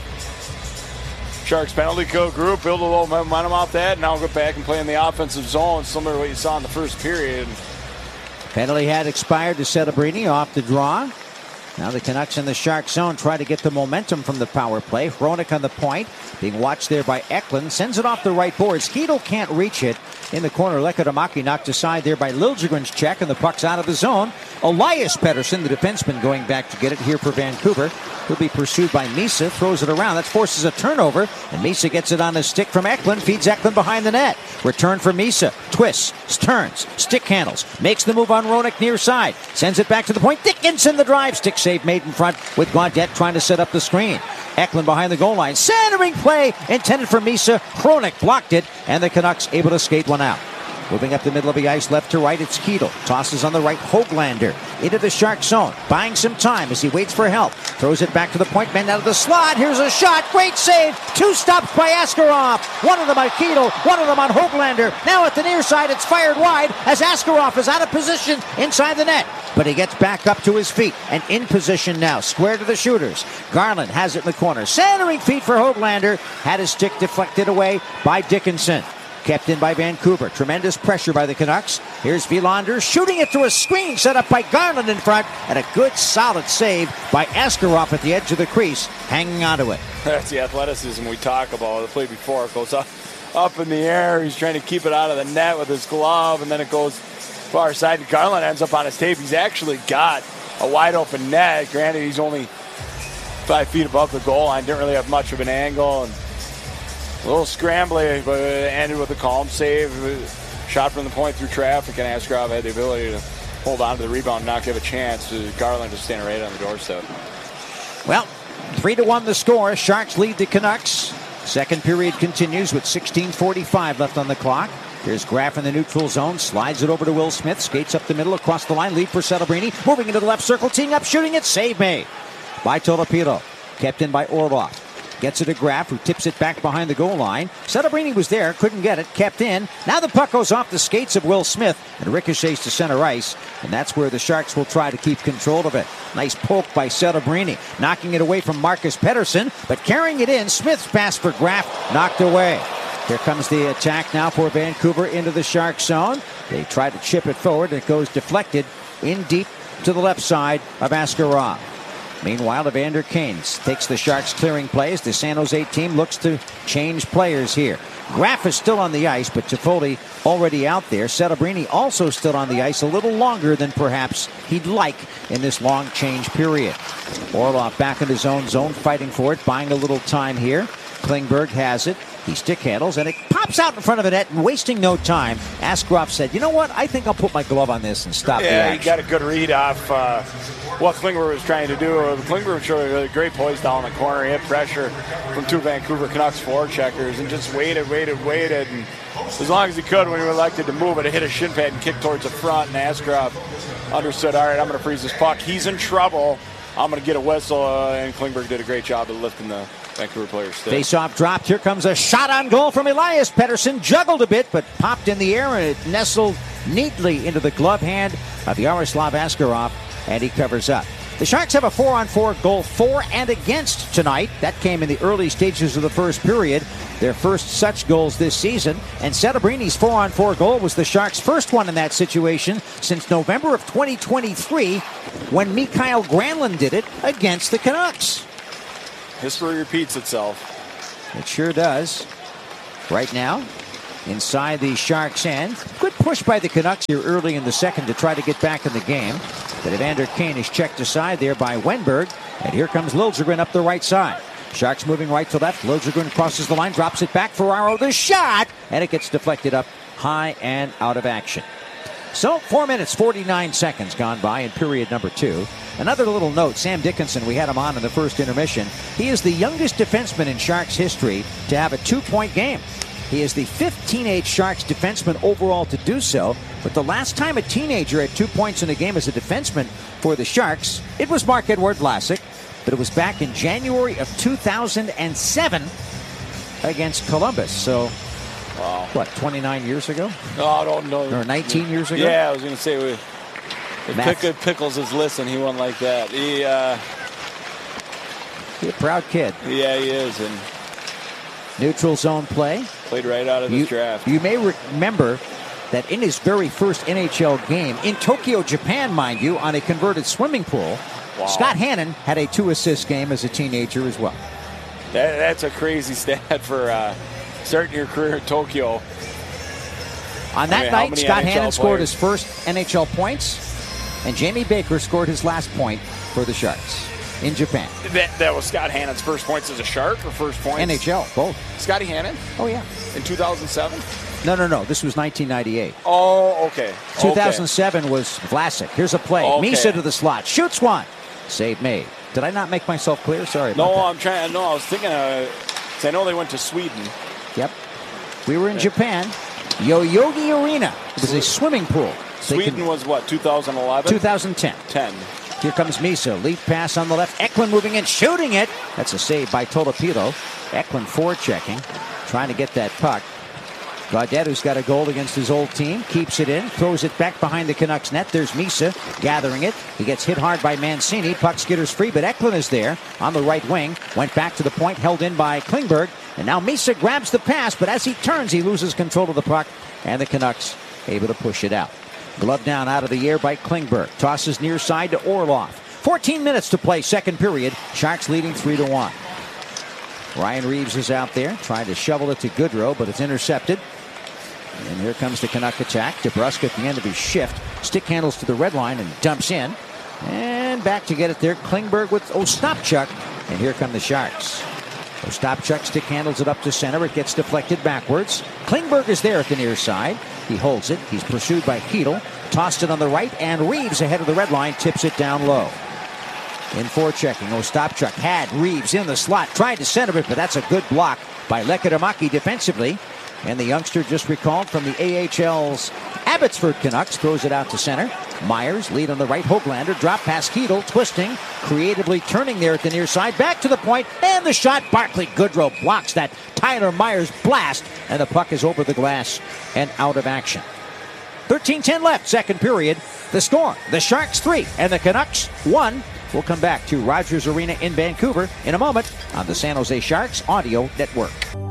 Sharks penalty kill group. Build a little momentum off that. Now go back and play in the offensive zone, similar to what you saw in the first period. Penalty had expired to Celebrini off the draw. Now the Canucks in the Shark zone try to get the momentum from the power play. Hronek on the point, being watched there by Eklund. Sends it off the right boards. Chytil can't reach it. In the corner, Lekadomaki knocked aside there by Liljegren's check, and the puck's out of the zone. Elias Pettersson, the defenseman, going back to get it here for Vancouver. He'll be pursued by Misa, throws it around. That forces a turnover, and Misa gets it on his stick from Eklund, feeds Eklund behind the net. Return for Misa, twists, turns, stick handles, makes the move on Hronek near side, sends it back to the point. Dickinson the drive, stick save made in front with Gaudette trying to set up the screen. Eklund behind the goal line, centering play intended for Misa. Hronek blocked it, and the Canucks able to skate one out. Moving up the middle of the ice, left to right, it's Chytil. Tosses on the right, Hoglander into the Shark zone, buying some time as he waits for help. Throws it back to the point man out of the slot. Here's a shot, great save. Two stops by Askarov. One of them on Chytil, one of them on Hoglander. Now at the near side, it's fired wide as Askarov is out of position inside the net. But he gets back up to his feet and in position now, square to the shooters. Garland has it in the corner. Centering feet for Hoglander. Had his stick deflected away by Dickinson. Kept in by Vancouver. Tremendous pressure by the Canucks. Here's Wilander shooting it to a screen set up by Garland in front. And a good solid save by Askarov at the edge of the crease, hanging onto it. That's the athleticism we talk about. The play before, it goes up, up in the air. He's trying to keep it out of the net with his glove. And then it goes far side. Garland ends up on his tape. He's actually got a wide open net. Granted, he's only five feet above the goal line. Didn't really have much of an angle. And a little scrambly, but ended with a calm save. Shot from the point through traffic, and Askarov had the ability to hold on to the rebound and not give a chance to Garland just standing right on the doorstep. Well, three to one the score. Sharks lead the Canucks. Second period continues with sixteen forty-five left on the clock. Here's Graf in the neutral zone, slides it over to Will Smith, skates up the middle across the line, lead for Celebrini, moving into the left circle, teeing up, shooting it, save made by Tolopilo. Kept in by Orlov. Gets it to Graf, who tips it back behind the goal line. Celebrini was there, couldn't get it, kept in. Now the puck goes off the skates of Will Smith and ricochets to center ice. And that's where the Sharks will try to keep control of it. Nice poke by Celebrini, knocking it away from Marcus Pettersson, but carrying it in. Smith's pass for Graf, knocked away. Here comes the attack now for Vancouver into the Shark zone. They try to chip it forward, and it goes deflected in deep to the left side of Askarov. Meanwhile, Evander Kane takes the Sharks clearing plays. The San Jose team looks to change players here. Graf is still on the ice, but Toffoli already out there. Celebrini also still on the ice a little longer than perhaps he'd like in this long change period. Orlov back in his own zone, fighting for it, buying a little time here. Klingberg has it. He stick handles, and it pops out in front of the net, and wasting no time, Askarov said, you know what, I think I'll put my glove on this and stop yeah, the action. Yeah, he got a good read off uh, what Klingberg was trying to do. Klingberg showed a great poise down the corner. He had pressure from two Vancouver Canucks forecheckers and just waited, waited, waited. And as long as he could, when he was elected to move it, it hit a shin pad and kicked towards the front. And Askarov understood, all right, I'm going to freeze this puck. He's in trouble. I'm going to get a whistle. Uh, and Klingberg did a great job of lifting the Vancouver players still. Face-off dropped. Here comes a shot on goal from Elias Pettersson. Juggled a bit, but popped in the air, and it nestled neatly into the glove hand of Yaroslav Askarov, and he covers up. The Sharks have a four-on-four goal for and against tonight. That came in the early stages of the first period. Their first such goals this season. And Settebrini four-on-four goal was the Sharks' first one in that situation since November of twenty twenty-three when Mikael Granlund did it against the Canucks. History repeats itself. It sure does. Right now, inside the Sharks' end. Good push by the Canucks here early in the second to try to get back in the game. But Evander Kane is checked aside there by Wenberg. And here comes Liljegren up the right side. Sharks moving right to left. Liljegren crosses the line, drops it back. Ferraro, the shot! And it gets deflected up high and out of action. So, four minutes, forty-nine seconds gone by in period number two. Another little note, Sam Dickinson, we had him on in the first intermission. He is the youngest defenseman in Sharks history to have a two-point game. He is the fifth teenage Sharks defenseman overall to do so. But the last time a teenager had two points in a game as a defenseman for the Sharks, it was Marc-Edouard Vlasic. But it was back in January of two thousand seven against Columbus. So, wow. What, twenty-nine years ago? No, I don't know. Or nineteen years ago? Yeah, I was going to say, we, if Pick, Pickles is listening, he won like that. He, uh, He's a proud kid. Yeah, he is. And neutral zone play. Played right out of you, his draft. You may remember that in his very first N H L game, in Tokyo, Japan, mind you, on a converted swimming pool, wow. Scott Hannon had a two-assist game as a teenager as well. That, that's a crazy stat for uh, starting your career in Tokyo. On that I mean, night, Scott N H L Hannon players? scored his first N H L points, and Jamie Baker scored his last point for the Sharks in Japan. That, that was Scott Hannon's first points as a Shark or first points? N H L, both. Scotty Hannon? Oh, yeah. In two thousand seven? No, no, no. This was nineteen ninety-eight. Oh, okay. two thousand seven okay. was Vlasic. Here's a play. Okay. Misa to the slot. Shoots one. Save made. Did I not make myself clear? Sorry about no, that. I'm trying. No, I was thinking. Uh, 'cause I know they went to Sweden. Yep. We were in yeah. Japan. Yoyogi Arena. It was a swimming pool. Sweden can, was what? two thousand eleven. two thousand ten. ten. Here comes Misa. Lead pass on the left. Eklund moving in, shooting it. That's a save by Tolopilo. Eklund forechecking, trying to get that puck. Gaudette, who's got a goal against his old team, keeps it in, throws it back behind the Canucks net. There's Misa gathering it. He gets hit hard by Mancini. Puck skitters free, but Eklund is there on the right wing. Went back to the point, held in by Klingberg. And now Misa grabs the pass, but as he turns, he loses control of the puck. And the Canucks able to push it out. Glove down out of the air by Klingberg. Tosses near side to Orlov. fourteen minutes to play, second period. Sharks leading three to one. Ryan Reeves is out there, trying to shovel it to Goodrow, but it's intercepted. And here comes the Canuck attack. DeBrusk at the end of his shift. Stick handles to the red line and dumps in. And back to get it there. Klingberg with Ostapchuk. And here come the Sharks. Ostapchuk stick handles it up to center. It gets deflected backwards. Klingberg is there at the near side. He holds it. He's pursued by Hedel. Tossed it on the right. And Reeves ahead of the red line tips it down low. In forechecking. Ostapchuk had Reeves in the slot. Tried to center it, but that's a good block by Lekkerimäki defensively. And the youngster just recalled from the A H L's Abbotsford Canucks throws it out to center. Myers lead on the right. Hoglander drop past Hedel, twisting, creatively turning there at the near side. Back to the point, and the shot. Barclay Goodrow blocks that Tyler Myers blast, and the puck is over the glass and out of action. thirteen ten left, second period. The score, the Sharks three and the Canucks one. We'll come back to Rogers Arena in Vancouver in a moment on the San Jose Sharks Audio Network.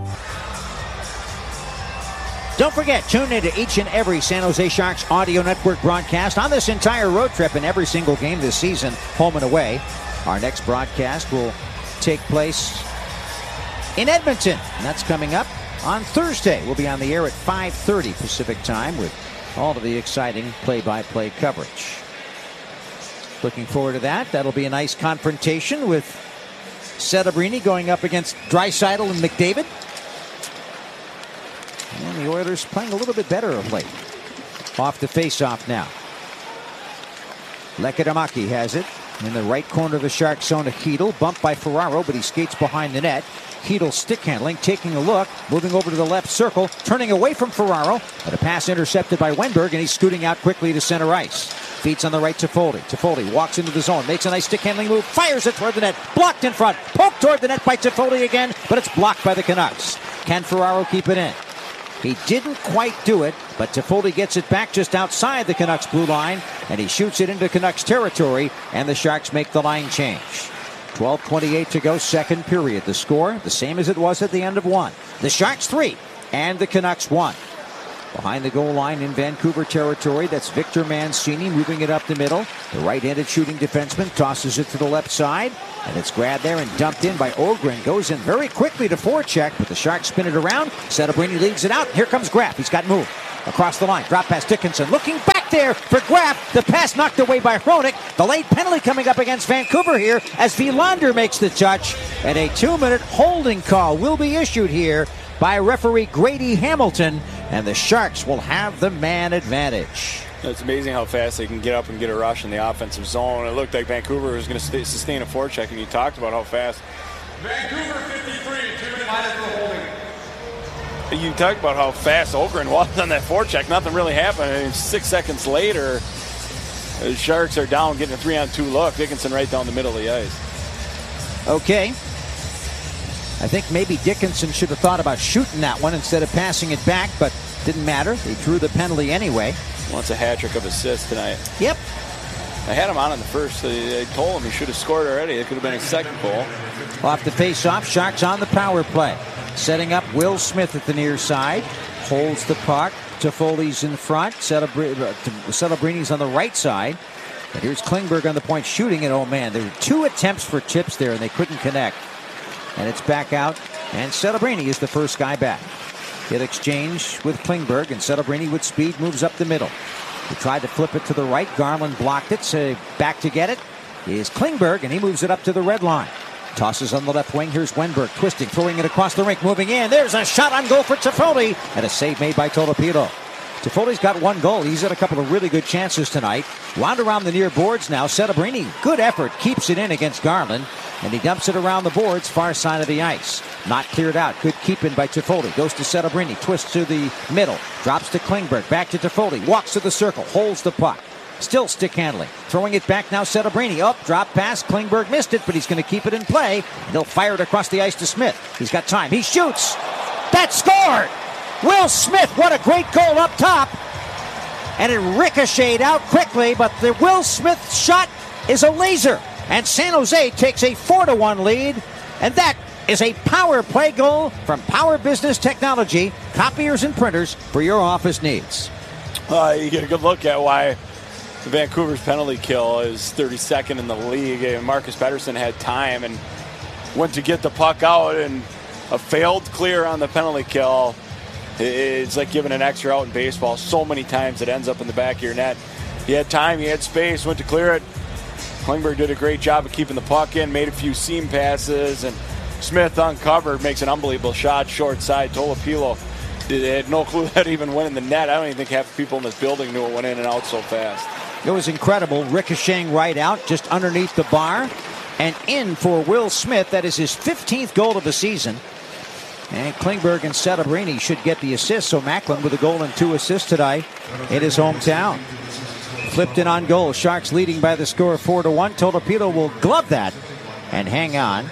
Don't forget, tune into each and every San Jose Sharks Audio Network broadcast on this entire road trip and every single game this season, home and away. Our next broadcast will take place in Edmonton, and that's coming up on Thursday. We'll be on the air at five thirty Pacific time with all of the exciting play-by-play coverage. Looking forward to that. That'll be a nice confrontation with Settebrini going up against Draisaitl and McDavid. And the Oilers playing a little bit better of late. Off the face-off now. Lekkerimäki has it in the right corner of the Sharks zone to Hedel. Bumped by Ferraro, but he skates behind the net. Hedel stick handling, taking a look, moving over to the left circle, turning away from Ferraro, but a pass intercepted by Wenberg, and he's scooting out quickly to center ice. Feeds on the right to Foley. Toffoli walks into the zone, makes a nice stick handling move, fires it toward the net, blocked in front, poked toward the net by Toffoli again, but it's blocked by the Canucks. Can Ferraro keep it in? He didn't quite do it, but Toffoli gets it back just outside the Canucks blue line, and he shoots it into Canucks territory, and the Sharks make the line change. twelve twenty-eight to go, second period. The score, the same as it was at the end of one. The Sharks three, and the Canucks one. Behind the goal line in Vancouver territory, that's Victor Mancini moving it up the middle. The right-handed shooting defenseman tosses it to the left side, and it's grabbed there and dumped in by Ogren. Goes in very quickly to forecheck, but the Sharks spin it around. Settlebrini leads it out. Here comes Graf. He's got move. Across the line, drop pass Dickinson. Looking back there for Graf. The pass knocked away by Hronek. The late penalty coming up against Vancouver here as Wilander makes the touch. And a two-minute holding call will be issued here by referee Grady Hamilton. And the Sharks will have the man advantage. It's amazing how fast they can get up and get a rush in the offensive zone. It looked like Vancouver was going to sustain a forecheck, and you talked about how fast. Vancouver fifty-three, two minutes minus the holding. You talk about how fast Ogren was on that forecheck. Nothing really happened. I mean, six seconds later, the Sharks are down, getting a three-on-two look. Dickinson right down the middle of the ice. Okay. I think maybe Dickinson should have thought about shooting that one instead of passing it back, but didn't matter. They drew the penalty anyway. Wants a hat trick of assists tonight. Yep. I had him on in the first. I told him he should have scored already. It could have been a second goal. Off the face-off, Sharks on the power play. Setting up Will Smith at the near side. Holds the puck. Toffoli's in front. Settlebrini on the right side. And here's Klingberg on the point shooting it. Oh, man, there were two attempts for tips there, and they couldn't connect. And it's back out. And Settlebrini is the first guy back. Hit exchange with Klingberg, and Settlebrini with speed moves up the middle. He tried to flip it to the right. Garland blocked it. So back to get it is Klingberg, and he moves it up to the red line. Tosses on the left wing. Here's Wenberg twisting, throwing it across the rink, moving in. There's a shot on goal for Toffoli, and a save made by Tolopilo. Toffoli's got one goal. He's had a couple of really good chances tonight. Wound around the near boards now. Settlebrini, good effort, keeps it in against Garland, and he dumps it around the boards, far side of the ice. Not cleared out. Good keeping by Toffoli. Goes to Settlebrini, twists to the middle, drops to Klingberg, back to Toffoli, walks to the circle, holds the puck. Still stick handling. Throwing it back now, Settlebrini. Up, drop pass. Klingberg missed it, but he's going to keep it in play. And he'll fire it across the ice to Smith. He's got time. He shoots. That's scored! Will Smith, what a great goal up top. And it ricocheted out quickly, but the Will Smith shot is a laser. And San Jose takes a four to one lead. And that is a power play goal from Power Business Technology. Copiers and printers for your office needs. Uh, you get a good look at why Vancouver's penalty kill is thirty-second in the league. And Marcus Pettersson had time and went to get the puck out, and a failed clear on the penalty kill. It's like giving an extra out in baseball. So many times it ends up in the back of your net. He had time, he had space, went to clear it. Klingberg did a great job of keeping the puck in, made a few seam passes, and Smith uncovered, makes an unbelievable shot, short side. Tolopilo had no clue that even went in the net. I don't even think half the people in this building knew it went in and out so fast. It was incredible, ricocheting right out, just underneath the bar, and in for Will Smith. That is his fifteenth goal of the season. And Klingberg and Settlebrini should get the assist, so Macklin with a goal and two assists tonight in his hometown. Flipped in on goal. Sharks leading by the score of four to one. Tolopilo will glove that and hang on.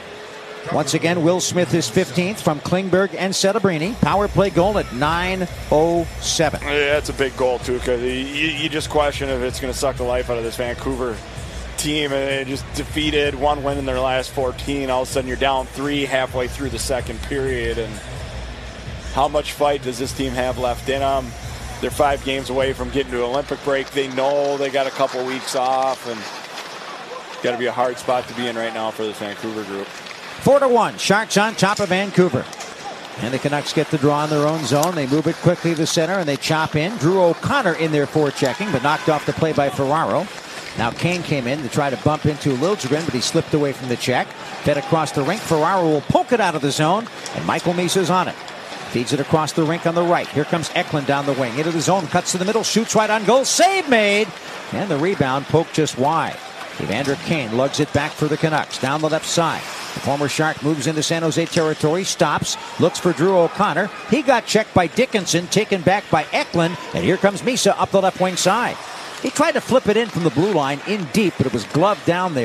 Once again, Will Smith is fifteenth from Klingberg and Settlebrini. Power play goal at nine oh seven. Yeah, that's a big goal, too, because you, you just question if it's going to suck the life out of this Vancouver team. And they just defeated, one win in their last fourteen. All of a sudden, you're down three halfway through the second period. And how much fight does this team have left in them? They're five games away from getting to an Olympic break. They know they got a couple weeks off, and got to be a hard spot to be in right now for this Vancouver group. Four to one. Sharks on top of Vancouver. And the Canucks get the draw in their own zone. They move it quickly to the center, and they chop in. Drew O'Connor in there forechecking, but knocked off the play by Ferraro. Now Kane came in to try to bump into Liljegren, but he slipped away from the check. Fed across the rink. Ferraro will poke it out of the zone, and Michael Misa's on it. Feeds it across the rink on the right. Here comes Eklund down the wing. Into the zone, cuts to the middle, shoots right on goal. Save made! And the rebound poked just wide. Evander Kane lugs it back for the Canucks. Down the left side. The former Shark moves into San Jose territory, stops, looks for Drew O'Connor. He got checked by Dickinson, taken back by Eklund, and here comes Misa up the left wing side. He tried to flip it in from the blue line in deep, but it was gloved down there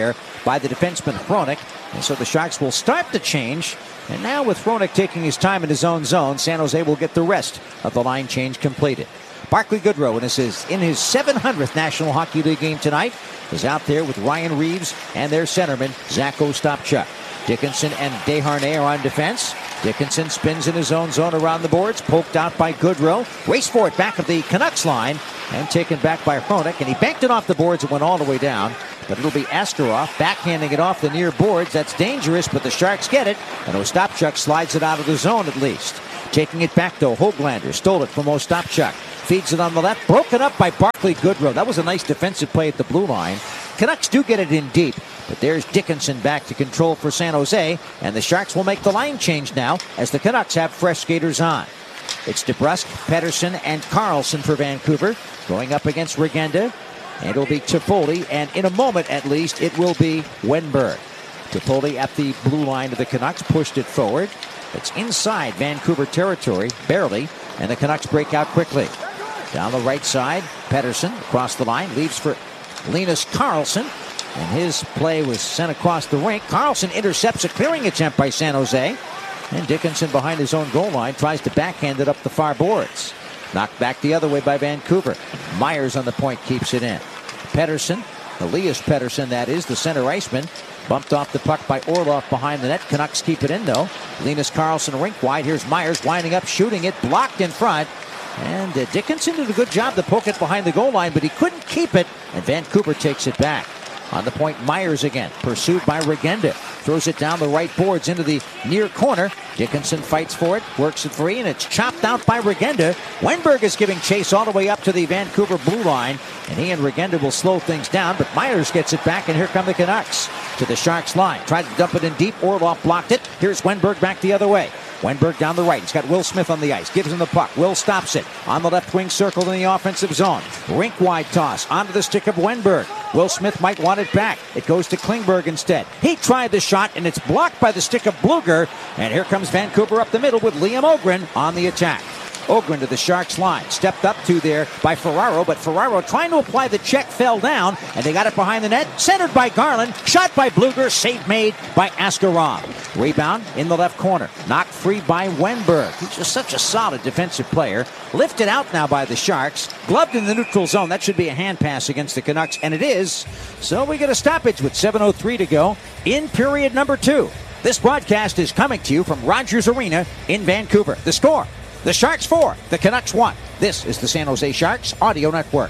by the defenseman Hronek. And so the Sharks will start the change. And now with Hronek taking his time in his own zone, San Jose will get the rest of the line change completed. Barclay Goodrow, in his, in his seven hundredth National Hockey League game tonight, is out there with Ryan Reeves and their centerman, Zach Ostapchuk. Dickinson and Desharnais are on defense. Dickinson spins in his own zone around the boards, poked out by Goodrow. Race for it back of the Canucks line and taken back by Hronek. And he banked it off the boards and went all the way down. But it'll be Askarov backhanding it off the near boards. That's dangerous, but the Sharks get it. And Ostapchuk slides it out of the zone at least. Taking it back, though, Hoglander stole it from Ostapchuk. Feeds it on the left, broken up by Barclay Goodrow. That was a nice defensive play at the blue line. Canucks do get it in deep, but there's Dickinson back to control for San Jose, and the Sharks will make the line change now as the Canucks have fresh skaters on. It's DeBrusk, Pettersson, and Carlson for Vancouver, going up against Regenda, and it'll be Toffoli, and in a moment at least, it will be Wenberg. Toffoli at the blue line of the Canucks, pushed it forward. It's inside Vancouver territory, barely, and the Canucks break out quickly. Down the right side, Pettersson across the line, leaves for Linus Karlsson, and his play was sent across the rink. Karlsson intercepts a clearing attempt by San Jose, and Dickinson behind his own goal line tries to backhand it up the far boards. Knocked back the other way by Vancouver. Myers on the point keeps it in. Pettersson, Elias Pettersson that is, the center iceman, bumped off the puck by Orlov behind the net. Canucks keep it in though. Linus Karlsson rink wide. Here's Myers winding up, shooting it, blocked in front. And uh, Dickinson did a good job to poke it behind the goal line, but he couldn't keep it, and Vancouver takes it back. On the point, Myers again, pursued by Regenda. Throws it down the right boards into the near corner. Dickinson fights for it, works it free, and it's chopped out by Regenda. Wenberg is giving chase all the way up to the Vancouver blue line, and he and Regenda will slow things down, but Myers gets it back, and here come the Canucks to the Sharks line. Tried to dump it in deep. Orlov blocked it. Here's Wenberg back the other way. Wenberg down the right. He's got Will Smith on the ice. Gives him the puck. Will stops it. On the left wing circle in the offensive zone. Rink wide toss. Onto the stick of Wenberg. Will Smith might want it back. It goes to Klingberg instead. He tried the shot, and it's blocked by the stick of Bluger. And here comes Vancouver up the middle with Liam Ogren on the attack. Ogren to the Sharks line. Stepped up to there by Ferraro, but Ferraro trying to apply the check fell down, and they got it behind the net. Centered by Garland. Shot by Bluger. Save made by Askarov. Rebound in the left corner. Knocked free by Wenberg. He's just such a solid defensive player. Lifted out now by the Sharks. Gloved in the neutral zone. That should be a hand pass against the Canucks, and it is. So we get a stoppage with seven oh three to go in period number two. This broadcast is coming to you from Rogers Arena in Vancouver. The score: the Sharks four, the Canucks one. This is the San Jose Sharks Audio Network.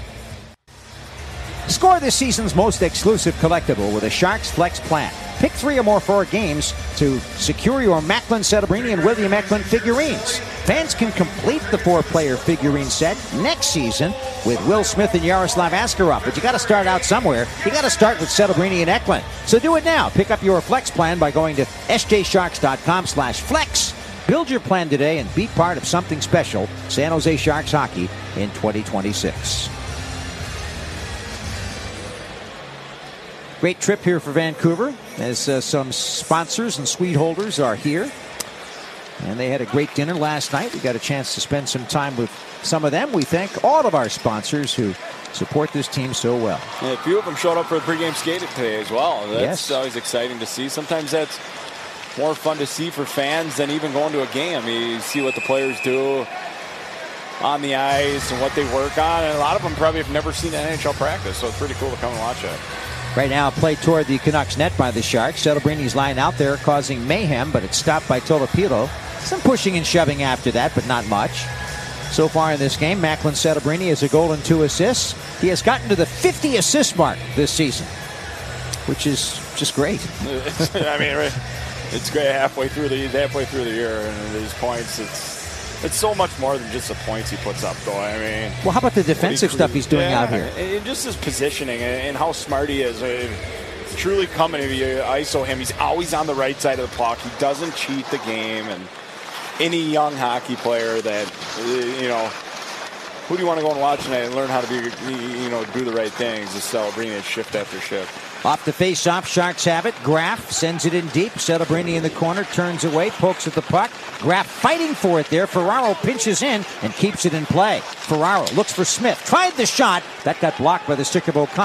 Score this season's most exclusive collectible with a Sharks Flex plan. Pick three or more four games to secure your Macklin, Celebrini, and William Eklund figurines. Fans can complete the four-player figurine set next season with Will Smith and Yaroslav Askarov. But you got to start out somewhere. You got to start with Celebrini and Eklund. So do it now. Pick up your Flex plan by going to s j sharks dot com slash flex. Build your plan today and be part of something special. San Jose Sharks hockey in twenty twenty-six. Great trip here for Vancouver as uh, some sponsors and suite holders are here. And they had a great dinner last night. We got a chance to spend some time with some of them. We thank all of our sponsors who support this team so well. Yeah, a few of them showed up for the pregame skating today as well. That's yes. always exciting to see. Sometimes that's more fun to see for fans than even going to a game. I mean, you see what the players do on the ice and what they work on. And a lot of them probably have never seen an N H L practice, so it's pretty cool to come and watch it. Right now, a play toward the Canucks net by the Sharks. Celebrini's line out there causing mayhem, but it's stopped by Tolopilo. Some pushing and shoving after that, but not much. So far in this game, Macklin Celebrini has a goal and two assists. He has gotten to the fifty assist mark this season, which is just great. I mean, it's great halfway through the halfway through the year, and his points. It's it's so much more than just the points he puts up, though. I mean, well, how about the defensive he, stuff he's doing yeah, out here? And just his positioning and how smart he is. It's truly coming if you I S O him. He's always on the right side of the puck. He doesn't cheat the game. And any young hockey player that, you know, who do you want to go and watch tonight and learn how to be, you know, do the right things? Is Celebrini shift after shift. Off the face-off, Sharks have it. Graf sends it in deep. Celebrini in the corner, turns away, pokes at the puck. Graf fighting for it there. Ferraro pinches in and keeps it in play. Ferraro looks for Smith. Tried the shot. That got blocked by the stick of O'Connor.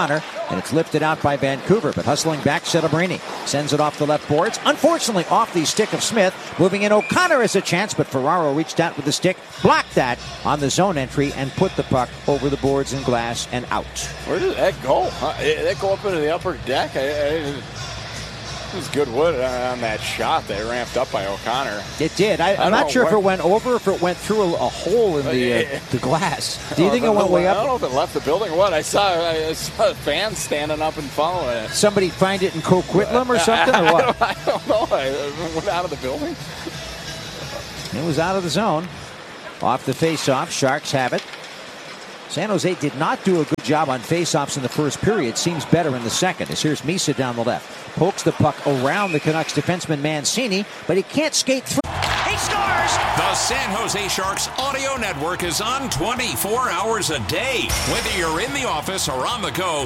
and it's lifted out by Vancouver. But hustling back, Settembrini sends it off the left boards. Unfortunately, off the stick of Smith. Moving in, O'Connor has a chance, but Ferraro reached out with the stick, blocked that on the zone entry, and put the puck over the boards and glass and out. Where did that go? Huh? Did that go up into the upper deck? I, I, it was good wood on that shot that ramped up by O'Connor. It did. I, I'm not sure if it went over, if it went through a, a hole in the uh, the glass. Do you think it went way up? I don't know if it left the building or what. I saw, I saw fans standing up and following it. Somebody find it in Coquitlam or something, or what? I don't know. I went out of the building. It was out of the zone. Off the face-off, Sharks have it. San Jose did not do a good job on face-offs in the first period. Seems better in the second. As here's Misa down the left. Pokes the puck around the Canucks defenseman Mancini, but he can't skate through. He scores! The San Jose Sharks audio network is on twenty-four hours a day. Whether you're in the office or on the go,